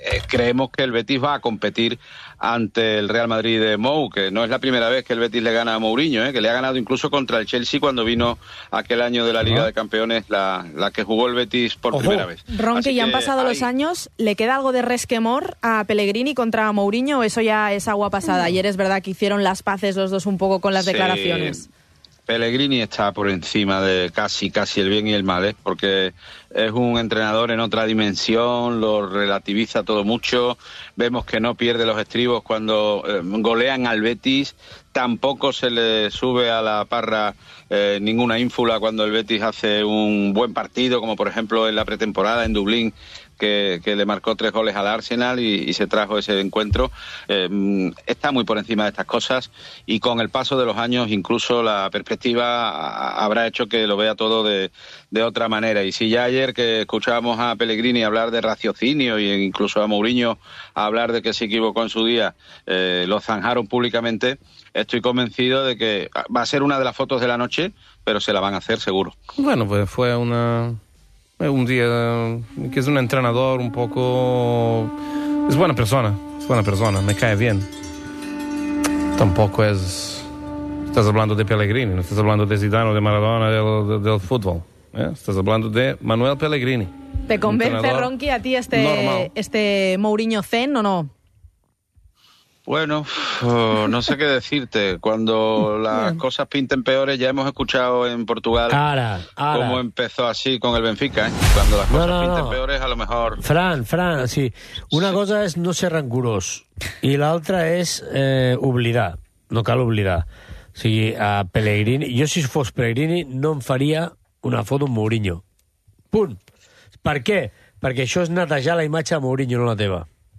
eh, creemos que el Betis va a competir ante el Real Madrid de Mou, que no es la primera vez que el Betis le gana a Mourinho, ¿eh? que le ha ganado incluso contra el Chelsea cuando vino aquel año de la Liga de Campeones, la, la que jugó el Betis por Ojo. primera vez. Ron, que ya han que pasado hay... los años, ¿le queda algo de resquemor a Pellegrini contra Mourinho o eso ya es agua pasada? Mm. Ayer es verdad que hicieron las paces los dos un poco con las sí. declaraciones. Pellegrini está por encima de casi casi el bien y el mal, ¿eh? porque es un entrenador en otra dimensión, lo relativiza todo mucho, vemos que no pierde los estribos cuando eh, golean al Betis, tampoco se le sube a la parra eh, ninguna ínfula cuando el Betis hace un buen partido, como por ejemplo en la pretemporada en Dublín, Que, que le marcó tres goles al Arsenal y, y se trajo ese encuentro. Eh, está muy por encima de estas cosas y con el paso de los años incluso la perspectiva a, habrá hecho que lo vea todo de, de otra manera. Y si ya ayer que escuchábamos a Pellegrini hablar de raciocinio e incluso a Mourinho hablar de que se equivocó en su día, eh, lo zanjaron públicamente, estoy convencido de que va a ser una de las fotos de la noche, pero se la van a hacer seguro. Bueno, pues fue una... un día que es un entrenador un poco... es buena persona, es buena persona, me cae bien. Tampoco es... estás hablando de Pellegrini, no estás hablando de Zidane o de Maradona del, del, del fútbol. ¿eh? Estás hablando de Manuel Pellegrini. ¿Te convence, Ronqui, a ti este, este Mourinho Zen o no? Bueno, oh, no sé qué decirte. Cuando las cosas pinten peores, ya hemos escuchado en Portugal ara, ara. cómo empezó así con el Benfica. ¿eh? Cuando las cosas no, no, pinten no. peores, a lo mejor... Fran, Fran, sí. Una sí. cosa és no ser rancurós i l'altra és eh, oblidar. No cal oblidar. O sigui, a Pellegrini... Jo, si fos Pellegrini, no em faria una foto amb Mourinho. Punt. Per què? Perquè això és netejar la imatge de Mourinho, no la teva.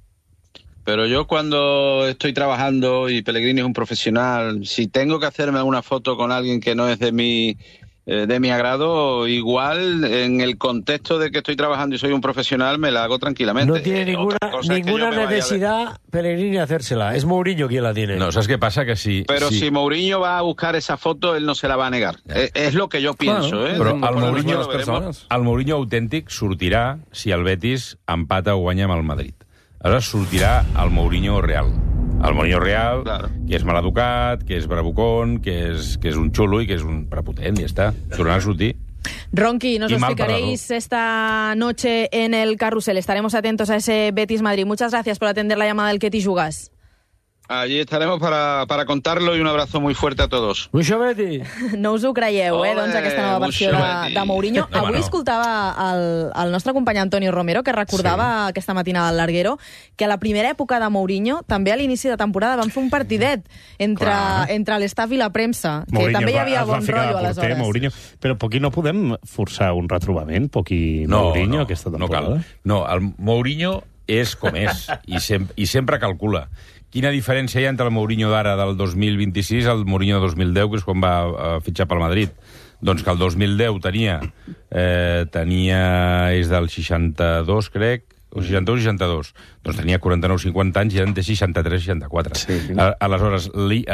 Pero yo cuando estoy trabajando y Pellegrini es un profesional, si tengo que hacerme alguna foto con alguien que no es de mi eh, de mi agrado, igual en el contexto de que estoy trabajando y soy un profesional me la hago tranquilamente. No tiene ninguna, ninguna necesidad Pellegrini hacérsela. Es Mourinho quien la tiene. No, ¿sabes qué pasa? Que si... Pero si, si Mourinho va a buscar esa foto, él no se la va a negar. Es, es lo que yo pienso. Bueno, ¿eh? Però el Mourinho, el Mourinho autèntic sortirà si el Betis empata o guanya amb el Madrid. Aleshores sortirà el Mourinho real. El Mourinho real, claro. que és maleducat, que és bravucón, que és, que és un xulo i que és un prepotent, i ja està. Tornarà a sortir. Ronqui, nos lo explicaréis esta noche en el Carrusel. Estaremos atentos a ese Betis Madrid. Muchas gracias por atender la llamada del Que t'hi jugues. Allí estaremos para, para contarlo y un abrazo muy fuerte a todos. Mucho Betis! No us ho creieu, eh, doncs, aquesta nova versió de, de Mourinho. No, Avui no. escoltava el, el nostre company Antonio Romero, que recordava sí. aquesta matinada al Larguero, que a la primera època de Mourinho, també a l'inici de temporada, van fer un partidet entre, entre l'estaf i la premsa, que Mourinho també hi havia va, bon rotllo aleshores. Mourinho. Però Poquí, no podem forçar un retrobament, Poquí no, Mourinho, no, aquesta temporada? No cal. No, el Mourinho és com és, i, sem i sempre calcula. Quina diferència hi ha entre el Mourinho d'ara del dos mil vint-i-sis i el Mourinho de dos mil deu, que és quan va uh, fitxar pel Madrid? Doncs que el dos mil deu tenia... Eh, tenia... és del seixanta-dos, crec, o seixanta-un seixanta-dos. Doncs tenia quaranta-nou cinquanta anys i ara en té seixanta-tres seixanta-quatre. Sí. Aleshores,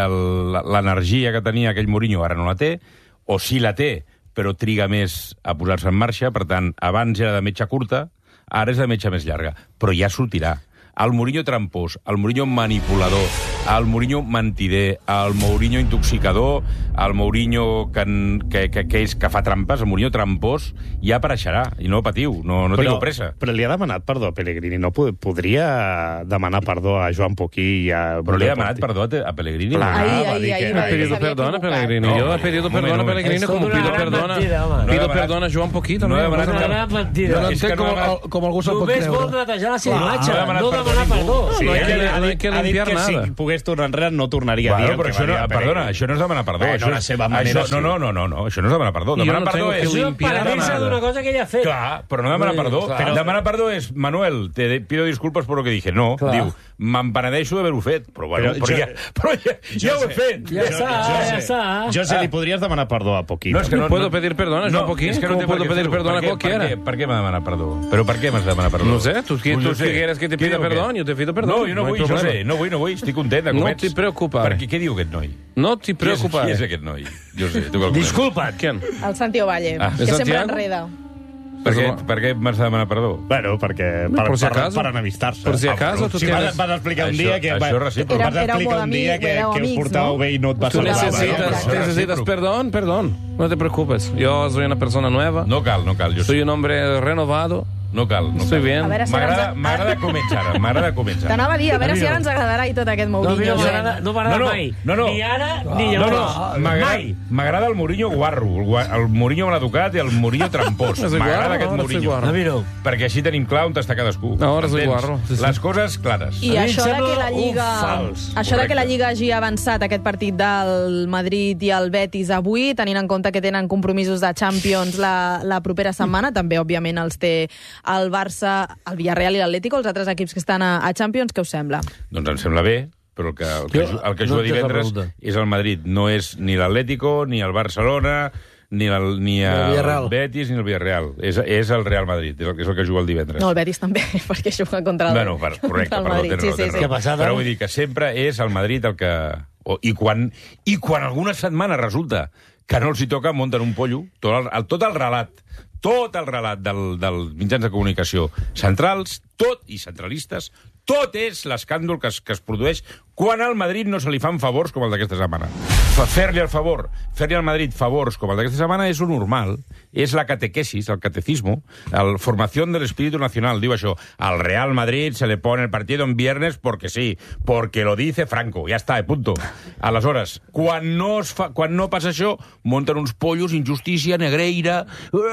l'energia que tenia aquell Mourinho ara no la té, o sí la té, però triga més a posar-se en marxa. Per tant, abans era de metxa curta, ara és de metxa més llarga. Però ja sortirà. El Mourinho trampós, el Mourinho manipulador, el Mourinho mentider, el Mourinho intoxicador, el Mourinho que, que, que, que, és, que fa trampes, el Mourinho trampós, ja apareixerà. I no patiu, no, no tingueu pressa. Però li ha demanat perdó a Pellegrini. No podria demanar perdó a Joan Poquí i a... Però li ha demanat perdó a Pellegrini. Clar, ahí, ahí, ahí, ha pedido perdón a Pellegrini. No, yo he pedido perdón a Pellegrini como pido perdón a... Pido perdón a Joan Poquí també. No he demanat mentida. No entenc com algú se'l pot creure. Només vol netejar la seva imatge, no demanar perdó. Sí, no, hay que, no hay que limpiar nada. Si pogués tornar enrere no tornaria bueno, a dir però això no, perdona, això no és demanar perdó. Bueno, això és, la seva manera, això, no, no, no, no, això no és demanar perdó. Demanar no perdó és... És un paradís d'una cosa que ella ha fet. Clar, però no demanar perdó. Però demanar perdó és, Manuel, te pido disculpas por lo que dije. No, clar. Diu, me'n penedeixo d'haver-ho fet. Però, bueno, però, però, ja, però ja, ja ho he fet. Ja està, ja està. José, li podries demanar perdó a Poquí. No, és que no puedo pedir perdón a Joan Poquí. És que no puedo pedir perdón a cualquiera. Per què m'ha demanat perdó? Però per què m'has de demanar perdó? No sé, tu quieres que te pida perdón, yo te pido perdón. No, jo no vull, José, no vull, no vull. Estic content de com ets. No t'hi preocupes. Perquè què diu aquest noi? No t'hi preocupes. Qui és aquest noi? Jo sé, tu Disculpa't. ¿Quién? El Santi Ovalle, ah, que sempre enreda. Per què, per què m'has de demanar perdó? Bueno, perquè per, Por si per, acaso. per enemistar-se. Por si acaso, tu si tienes- vas, vas explicar un Això- dia que, això va, recíproc. vas Éreu explicar molt un dia amics, que, éreu que us amics, portàveu no? bé i no et va Tú salvar. necesitas, no, no, necesitas no. perdón, perdón. No te preocupes. Yo soy una persona nueva. No cal, no cal. Jo Soy un hombre renovado. No cal, no Estoy cal. bien. A veure si ara M'agrada ens... m'agrada començar ara, m'agrada començar. T'anava a dir, a veure si ara ens agradarà i tot aquest No, a mi Mourinho. no m'agrada eh? no m'agrada No, no, mai. no, no. Ni ara, ni No, llavors. no, m'agrada Mai. m'agrada el Mourinho guarro, el, gua- el Mourinho maleducat i el Mourinho trampós. No soy M'agrada guarro, aquest ahora soy Mourinho. guarro. A mi no. Perquè així tenim clar on està cadascú. Ahora soy Entens? guarro, sí, sí. Les coses clares. I A mi em això de sembla que la un Lliga, fals. això de que la Correcte. Lliga hagi avançat aquest partit del Madrid i el Betis avui, tenint en compte que tenen compromisos de Champions la, la propera setmana, també, òbviament, els té el Barça, el Villarreal i l'Atlético, els altres equips que estan a, a Champions, què us sembla? Doncs em sembla bé, però el que, el que, Jo el que no juga entenc la divendres pregunta. és el Madrid. No és ni l'Atlético, ni el Barcelona, ni el, ni el, Villarreal. Betis, ni el Villarreal. És, és el Real Madrid, és el, és el que juga el divendres. No, el Betis també, perquè juga contra el, Bueno, per, correcte, contra el perdó, Madrid. tens raó, sí, tens sí, raó. Què ha passat, Però ara? vull dir que sempre és el Madrid el que... O, i, quan, I quan alguna setmana resulta que no els hi toca, munten un pollo, tot el, el, tot el relat, tot el relat del, dels mitjans de comunicació centrals, tot, i centralistes, tot és l'escàndol que es, que es produeix quan al Madrid no se li fan favors com el d'aquesta setmana. Fa- Fer-li el favor, fer-li al Madrid favors com el d'aquesta setmana és un normal, és la catequesis, el catecismo, la formació del espíritu nacional, diu això. Al Real Madrid se le pone el partido en viernes porque sí, porque lo dice Franco, ja està, punto. Aleshores, quan no, es fa, quan no passa això, munten uns pollos, injustícia, negreira...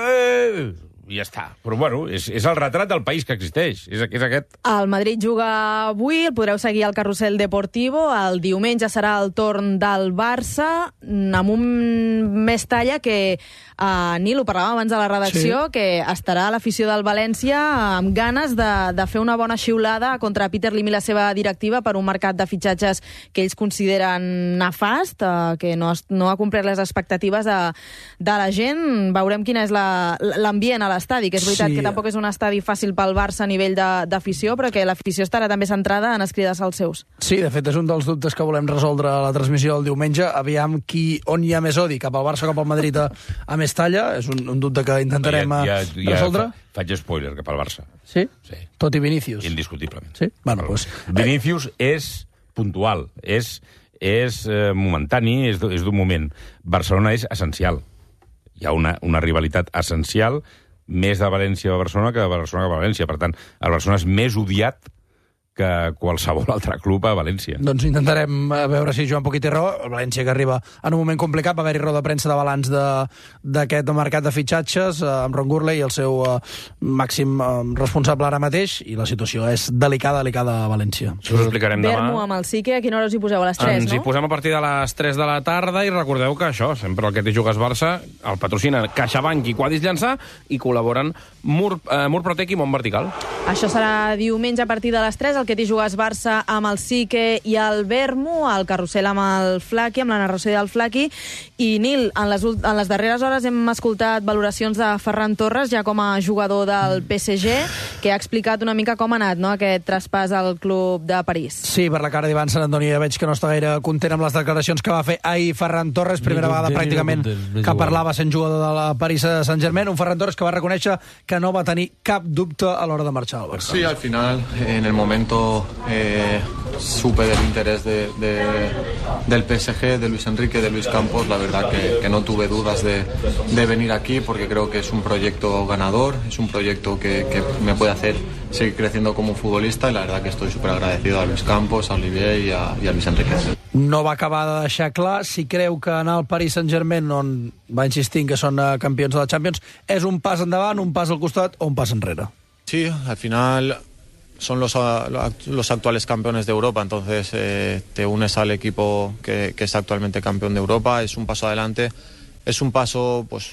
Eh! I ja està. Però, bueno, és, és el retrat del país que existeix. És, és aquest. El Madrid juga avui, el podreu seguir al Carrusel Deportivo. El diumenge serà el torn del Barça, amb un més talla que, uh, Nil, ho parlàvem abans de la redacció, sí. que estarà l'afició del València amb ganes de, de fer una bona xiulada contra Peter Lim i la seva directiva per un mercat de fitxatges que ells consideren nefast, uh, que no, es, no ha complert les expectatives de, de la gent. Veurem quin és l'ambient a l'estadi, que és veritat Sí. que tampoc és un estadi fàcil pel Barça a nivell de- d'afició, però que l'afició estarà també centrada en escridar-se als seus. Sí, de fet, és un dels dubtes que volem resoldre a la transmissió del diumenge. Aviam qui, on hi ha més odi, cap al Barça o cap al Madrid a, a Mestalla. És un, un dubte que intentarem ja, ja, eh, ja resoldre. Fa, faig spoiler cap al Barça. Sí? Sí. Tot i Vinícius. Indiscutiblement. Sí? Bueno, doncs... Vinícius és puntual, és, és eh, momentani, és, d- és d'un moment. Barcelona és essencial. Hi ha una, una rivalitat essencial més de València a Barcelona que de Barcelona a València. Per tant, el Barcelona és més odiat que qualsevol altre club a València. Doncs intentarem eh, veure si Joan Poquí té raó. El València, que arriba en un moment complicat, va haver-hi roda de premsa de balanç de- d'aquest mercat de fitxatges eh, amb Ron Gurley i el seu eh, màxim eh, responsable ara mateix, i la situació és delicada, delicada a València. Això us ho explicarem demà. Vermo amb el Sique, a quina hora us hi poseu? A les tres, Ens no? hi posem a partir de les tres de la tarda i recordeu que això, sempre el que t'hi jugues Barça, el patrocina CaixaBank i Quadis Llançà i col·laboren Mur, eh, Murprotec i Mont Vertical. Això serà diumenge a partir de les tres, el que t'hi jugues Barça amb el Sique i el Vermo, el Carrusel amb el Flaqui, amb la narració del Flaqui. I, Nil, en les, ult- en les darreres hores hem escoltat valoracions de Ferran Torres, ja com a jugador del P S G, que ha explicat una mica com ha anat, no?, aquest traspàs al club de París. Sí, per la cara d'Ivan Sant Antoni ja veig que no està gaire content amb les declaracions que va fer ahir Ferran Torres, primera Ni vegada content, ni pràcticament no content, m'és que igual. parlava sent jugador de la Paris Saint-Germain, un Ferran Torres que va reconèixer que no va tenir cap dubte a l'hora de marxar al Barça. Sí, al final, en el momento, eh, supe del interés de, de- del P S G, de Luis Enrique, de Luis Campos. La verdad que, que no tuve dudas de, de venir aquí porque creo que es un proyecto ganador, es un proyecto que, que me puede hacer seguir creciendo como futbolista, y la verdad que estoy súper agradecido a Luis Campos, a Olivier y a, y a Luis Enrique. No va acabar de deixar clar si creu que anar al Paris Saint-Germain, on va insistir que són eh, campions de la Champions, és un pas endavant, un pas al costat o un pas enrere. Sí, al final son los, los actuales campeones de Europa, entonces eh, te unes al equipo que, que es actualmente campeón de Europa, es un paso adelante, es un paso pues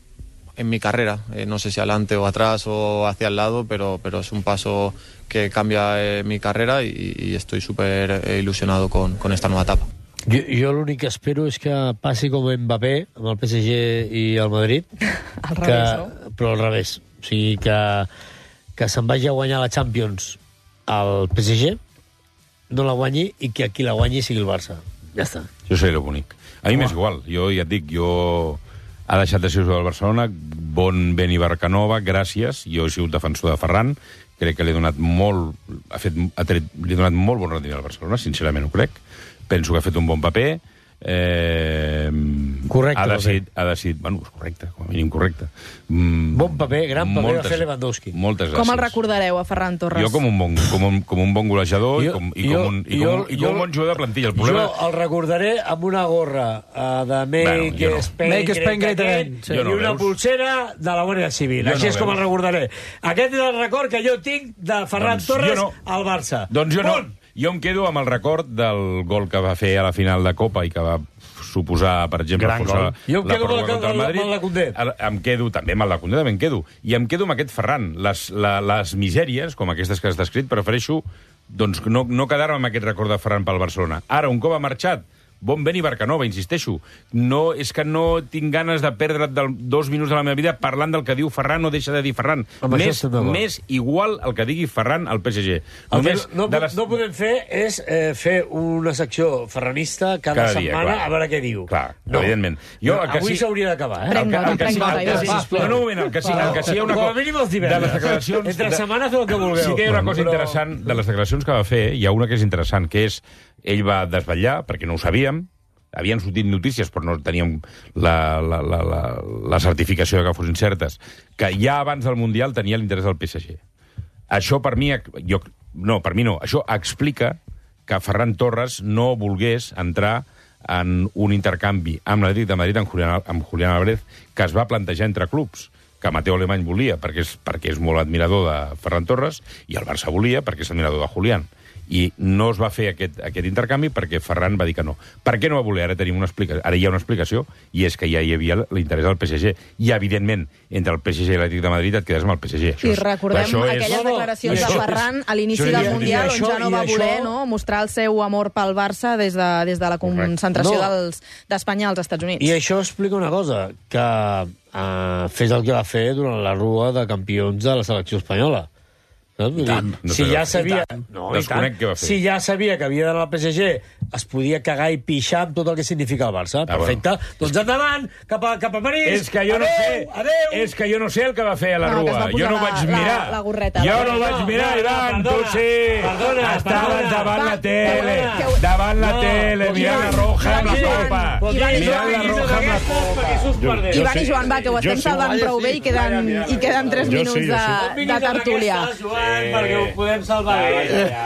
en mi carrera, eh, no sé si adelante o atrás o hacia el lado, pero, pero es un paso que cambia eh, mi carrera y, y estoy súper eh, ilusionado con, con esta nueva etapa. Jo, jo l'únic que espero és que passi com Mbappé amb el P S G i el Madrid. Al que, revés, no? Però al revés. O sigui, que, que se'n vagi a guanyar la Champions al P S G, no la guanyi, i que qui la guanyi sigui el Barça. Ja està. Jo sé lo bonic. A mi m'és igual. Jo ja et dic, jo ha deixat de ser jugador del Barcelona. Bon Beni Barcanova, gràcies. Jo he sigut defensor de Ferran. Crec que li he donat molt... Ha fet, ha tret, li he donat molt bon rendiment al Barcelona, sincerament ho crec. Penso que ha fet un bon paper. Eh, correcte. Ha decidit, ha decidit... Bueno, és correcte, com a mínim correcte. Mm, bon paper, gran paper moltes, va fer Lewandowski. Moltes gràcies. Com el recordareu, a Ferran Torres? Jo com un bon, com un, com un bon golejador jo, i, com, i, jo, com un, i, com, jo, i com un bon jugador de plantilla. El problema... Jo el recordaré amb una gorra uh, de Make bueno, Spain, Make Spain Great Again sí. I no, una veus? Pulsera de la Guàrdia Civil. Jo Així no és com el recordaré. Aquest és el record que jo tinc de Ferran doncs Torres no. al Barça. Doncs jo no. Jo em quedo amb el record del gol que va fer a la final de Copa i que va suposar, per exemple, forçar jo em la quedo pròrroga contra el Madrid. Amb la Condé. Em quedo també amb la Condé, també em quedo. I em quedo amb aquest Ferran. Les, la, les misèries, com aquestes que has descrit, prefereixo doncs, no, no quedar-me amb aquest record de Ferran pel Barcelona. Ara, un cop ha marxat, bon Beni Barcanova, insisteixo. No, és que no tinc ganes de perdre dos minuts de la meva vida parlant del que diu Ferran o deixa de dir Ferran. Més, més igual el que digui Ferran al P S G. Només no, no, les... no podem fer és eh, fer una secció ferranista cada, cada dia, setmana clar. A veure què diu. Clar, no. evidentment. Jo, no, avui s'hauria sí... d'acabar, eh? Prenc nota, prenc nota. No, no, un moment, el que sí, el que sí hi ha una cosa... Com a mínim els divendres. Entre setmana feu el que vulgueu. Sí que hi ha una cosa interessant de les declaracions que va fer, hi ha una que és interessant, que és ell va desvetllar, perquè no ho sabíem, havien sortit notícies, però no teníem la, la, la, la, la certificació que fossin certes, que ja abans del Mundial tenia l'interès del P S G. Això per mi... Jo, no, per mi no. Això explica que Ferran Torres no volgués entrar en un intercanvi amb l'Atlètic de Madrid, amb Julián, amb Julián Álvarez, que es va plantejar entre clubs, que Mateu Alemany volia, perquè és, perquè és molt admirador de Ferran Torres, i el Barça volia, perquè és admirador de Julián. I no es va fer aquest, aquest intercanvi perquè Ferran va dir que no. Per què no va voler? Ara tenim una explicació. Ara hi ha una explicació, i és que ja hi havia l'interès del P S G. I, evidentment, entre el P S G i l'Atlètic de Madrid et quedes amb el P S G. Això I recordem això aquelles és... declaracions de Ferran a l'inici del Mundial, on ja no va voler no, mostrar el seu amor pel Barça des de, des de la concentració no. d'Espanya als Estats Units. I això explica una cosa, que uh, fes el que va fer durant la rua de campions de la selecció espanyola. No? Tant, no si ja sabia, no, i tant. Si ja sabia que havia d'anar al P S G, es podia cagar i pixar amb tot el que significa el Barça. Ah, Perfecte. Bueno. Doncs endavant, cap a, cap a París. És que jo adeu, no sé, adeu. És que jo no sé el que va fer a la no, rua. Jo no la, vaig mirar. La, la gorreta, jo la no vaig no, mirar, no, Ivan, perdona, tu sí. Perdona, Estaves perdona, davant va, la tele, perdona. davant la no, tele, mirant la roja amb la copa. Mirant la roja amb la copa. Ivan i Joan, va, que ho estem salvant prou bé i queden, i queden tres minuts de, de tertúlia. Perquè ho podem salvar bé.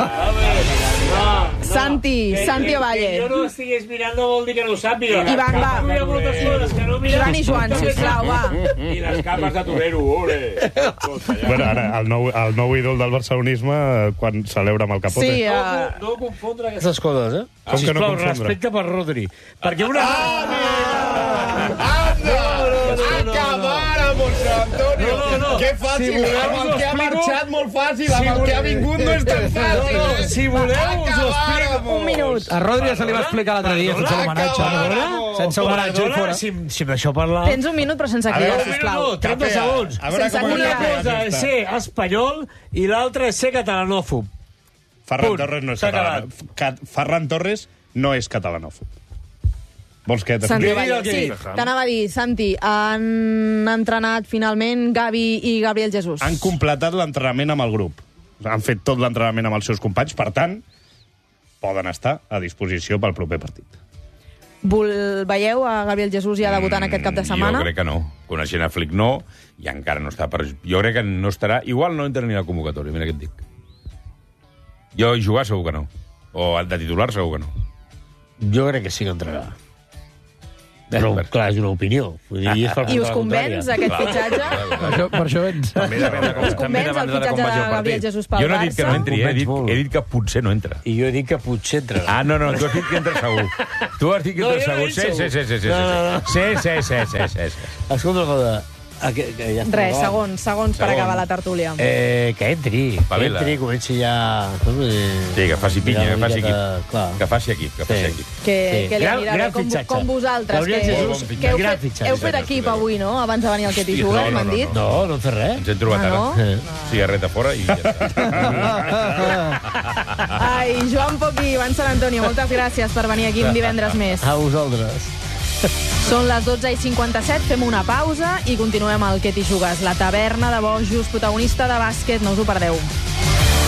No, Santi, no. Santi Ovalle. Que jo no estigués mirant no vol dir que no ho sàpiga. Ivan, va. Hi ha moltes coses que no mira. Ivan i Joan, sisplau, va. I les capes de torero, ole. Bueno, ara, el nou, el nou ídol del barcelonisme, quan celebra amb el capote. Sí, uh... no, no confondre aquestes coses, eh? Com que sisplau, no confondre? Respecte per Rodri. Perquè una... Ah, anda! Acabar amb José Antonio! No, no, no. Que fàcil, si voleu, amb el que ha marxat molt fàcil, si amb el que ha vingut no és tan fàcil. No, no, si voleu, us ho explico. Un minut. A Rodri se li va explicar l'altre dia, sense homenatge. Sense homenatge i fora. Si, si d'això parla... Tens un minut, però sense cridar, sisplau. No, trenta segons. Sense una cosa és ser espanyol i l'altra és ser catalanòfob. Ferran Torres no és català. Ferran Torres no és catalanòfob. Vols que Santi Ovalle, sí, t'anava a dir, Santi, han entrenat finalment Gavi i Gabriel Jesús. Han completat l'entrenament amb el grup. Han fet tot l'entrenament amb els seus companys, per tant, poden estar a disposició pel proper partit. Vol... Veieu a Gabriel Jesús ja debutant mm, aquest cap de setmana? Jo crec que no. Coneixent a Flick no, i encara no està per... Jo crec que no estarà... Igual no entra ni a la convocatòria, mira què et dic. Jo jugar segur que no. O de titular segur que no. Jo crec que sí que entrarà. Però, clar, és una opinió. Vull dir, és I us convenç, aquest fitxatge? Per això, per això vens. Us convenç el fitxatge de Gabriel Jesús pel Barça? Jo no he dit que no entri, eh? he, dit, he dit que potser no entra. I jo he dit que potser entrarà. Ah, no, no, tu has dit que entra segur. Tu has dit que entra segur. Sí, sí, sí, sí, sí. Sí, sí, sí, sí, sí. Escolta una cosa. Ah, que, que ja Res, segons, segons per acabar la tertúlia. Eh, que entri, que entri, comenci ja... Sí, que faci pinya, que faci equip. Que faci equip, que faci equip. Que, que li anirà bé com, com vosaltres, que, que heu, fet, heu fet equip avui, no?, abans de venir al Que t'hi jugues, m'han dit. No, no hem fet res. Ens hem trobat ara. Cigarreta fora i ja està. Ai, Joan Poch i Ivan Sant Antonio, moltes gràcies per venir aquí un divendres més. A vosaltres. Són les dotze i cinquanta-set, fem una pausa i continuem al Que t'hi jugues, la taverna de bojos, protagonista de bàsquet, no us ho perdeu.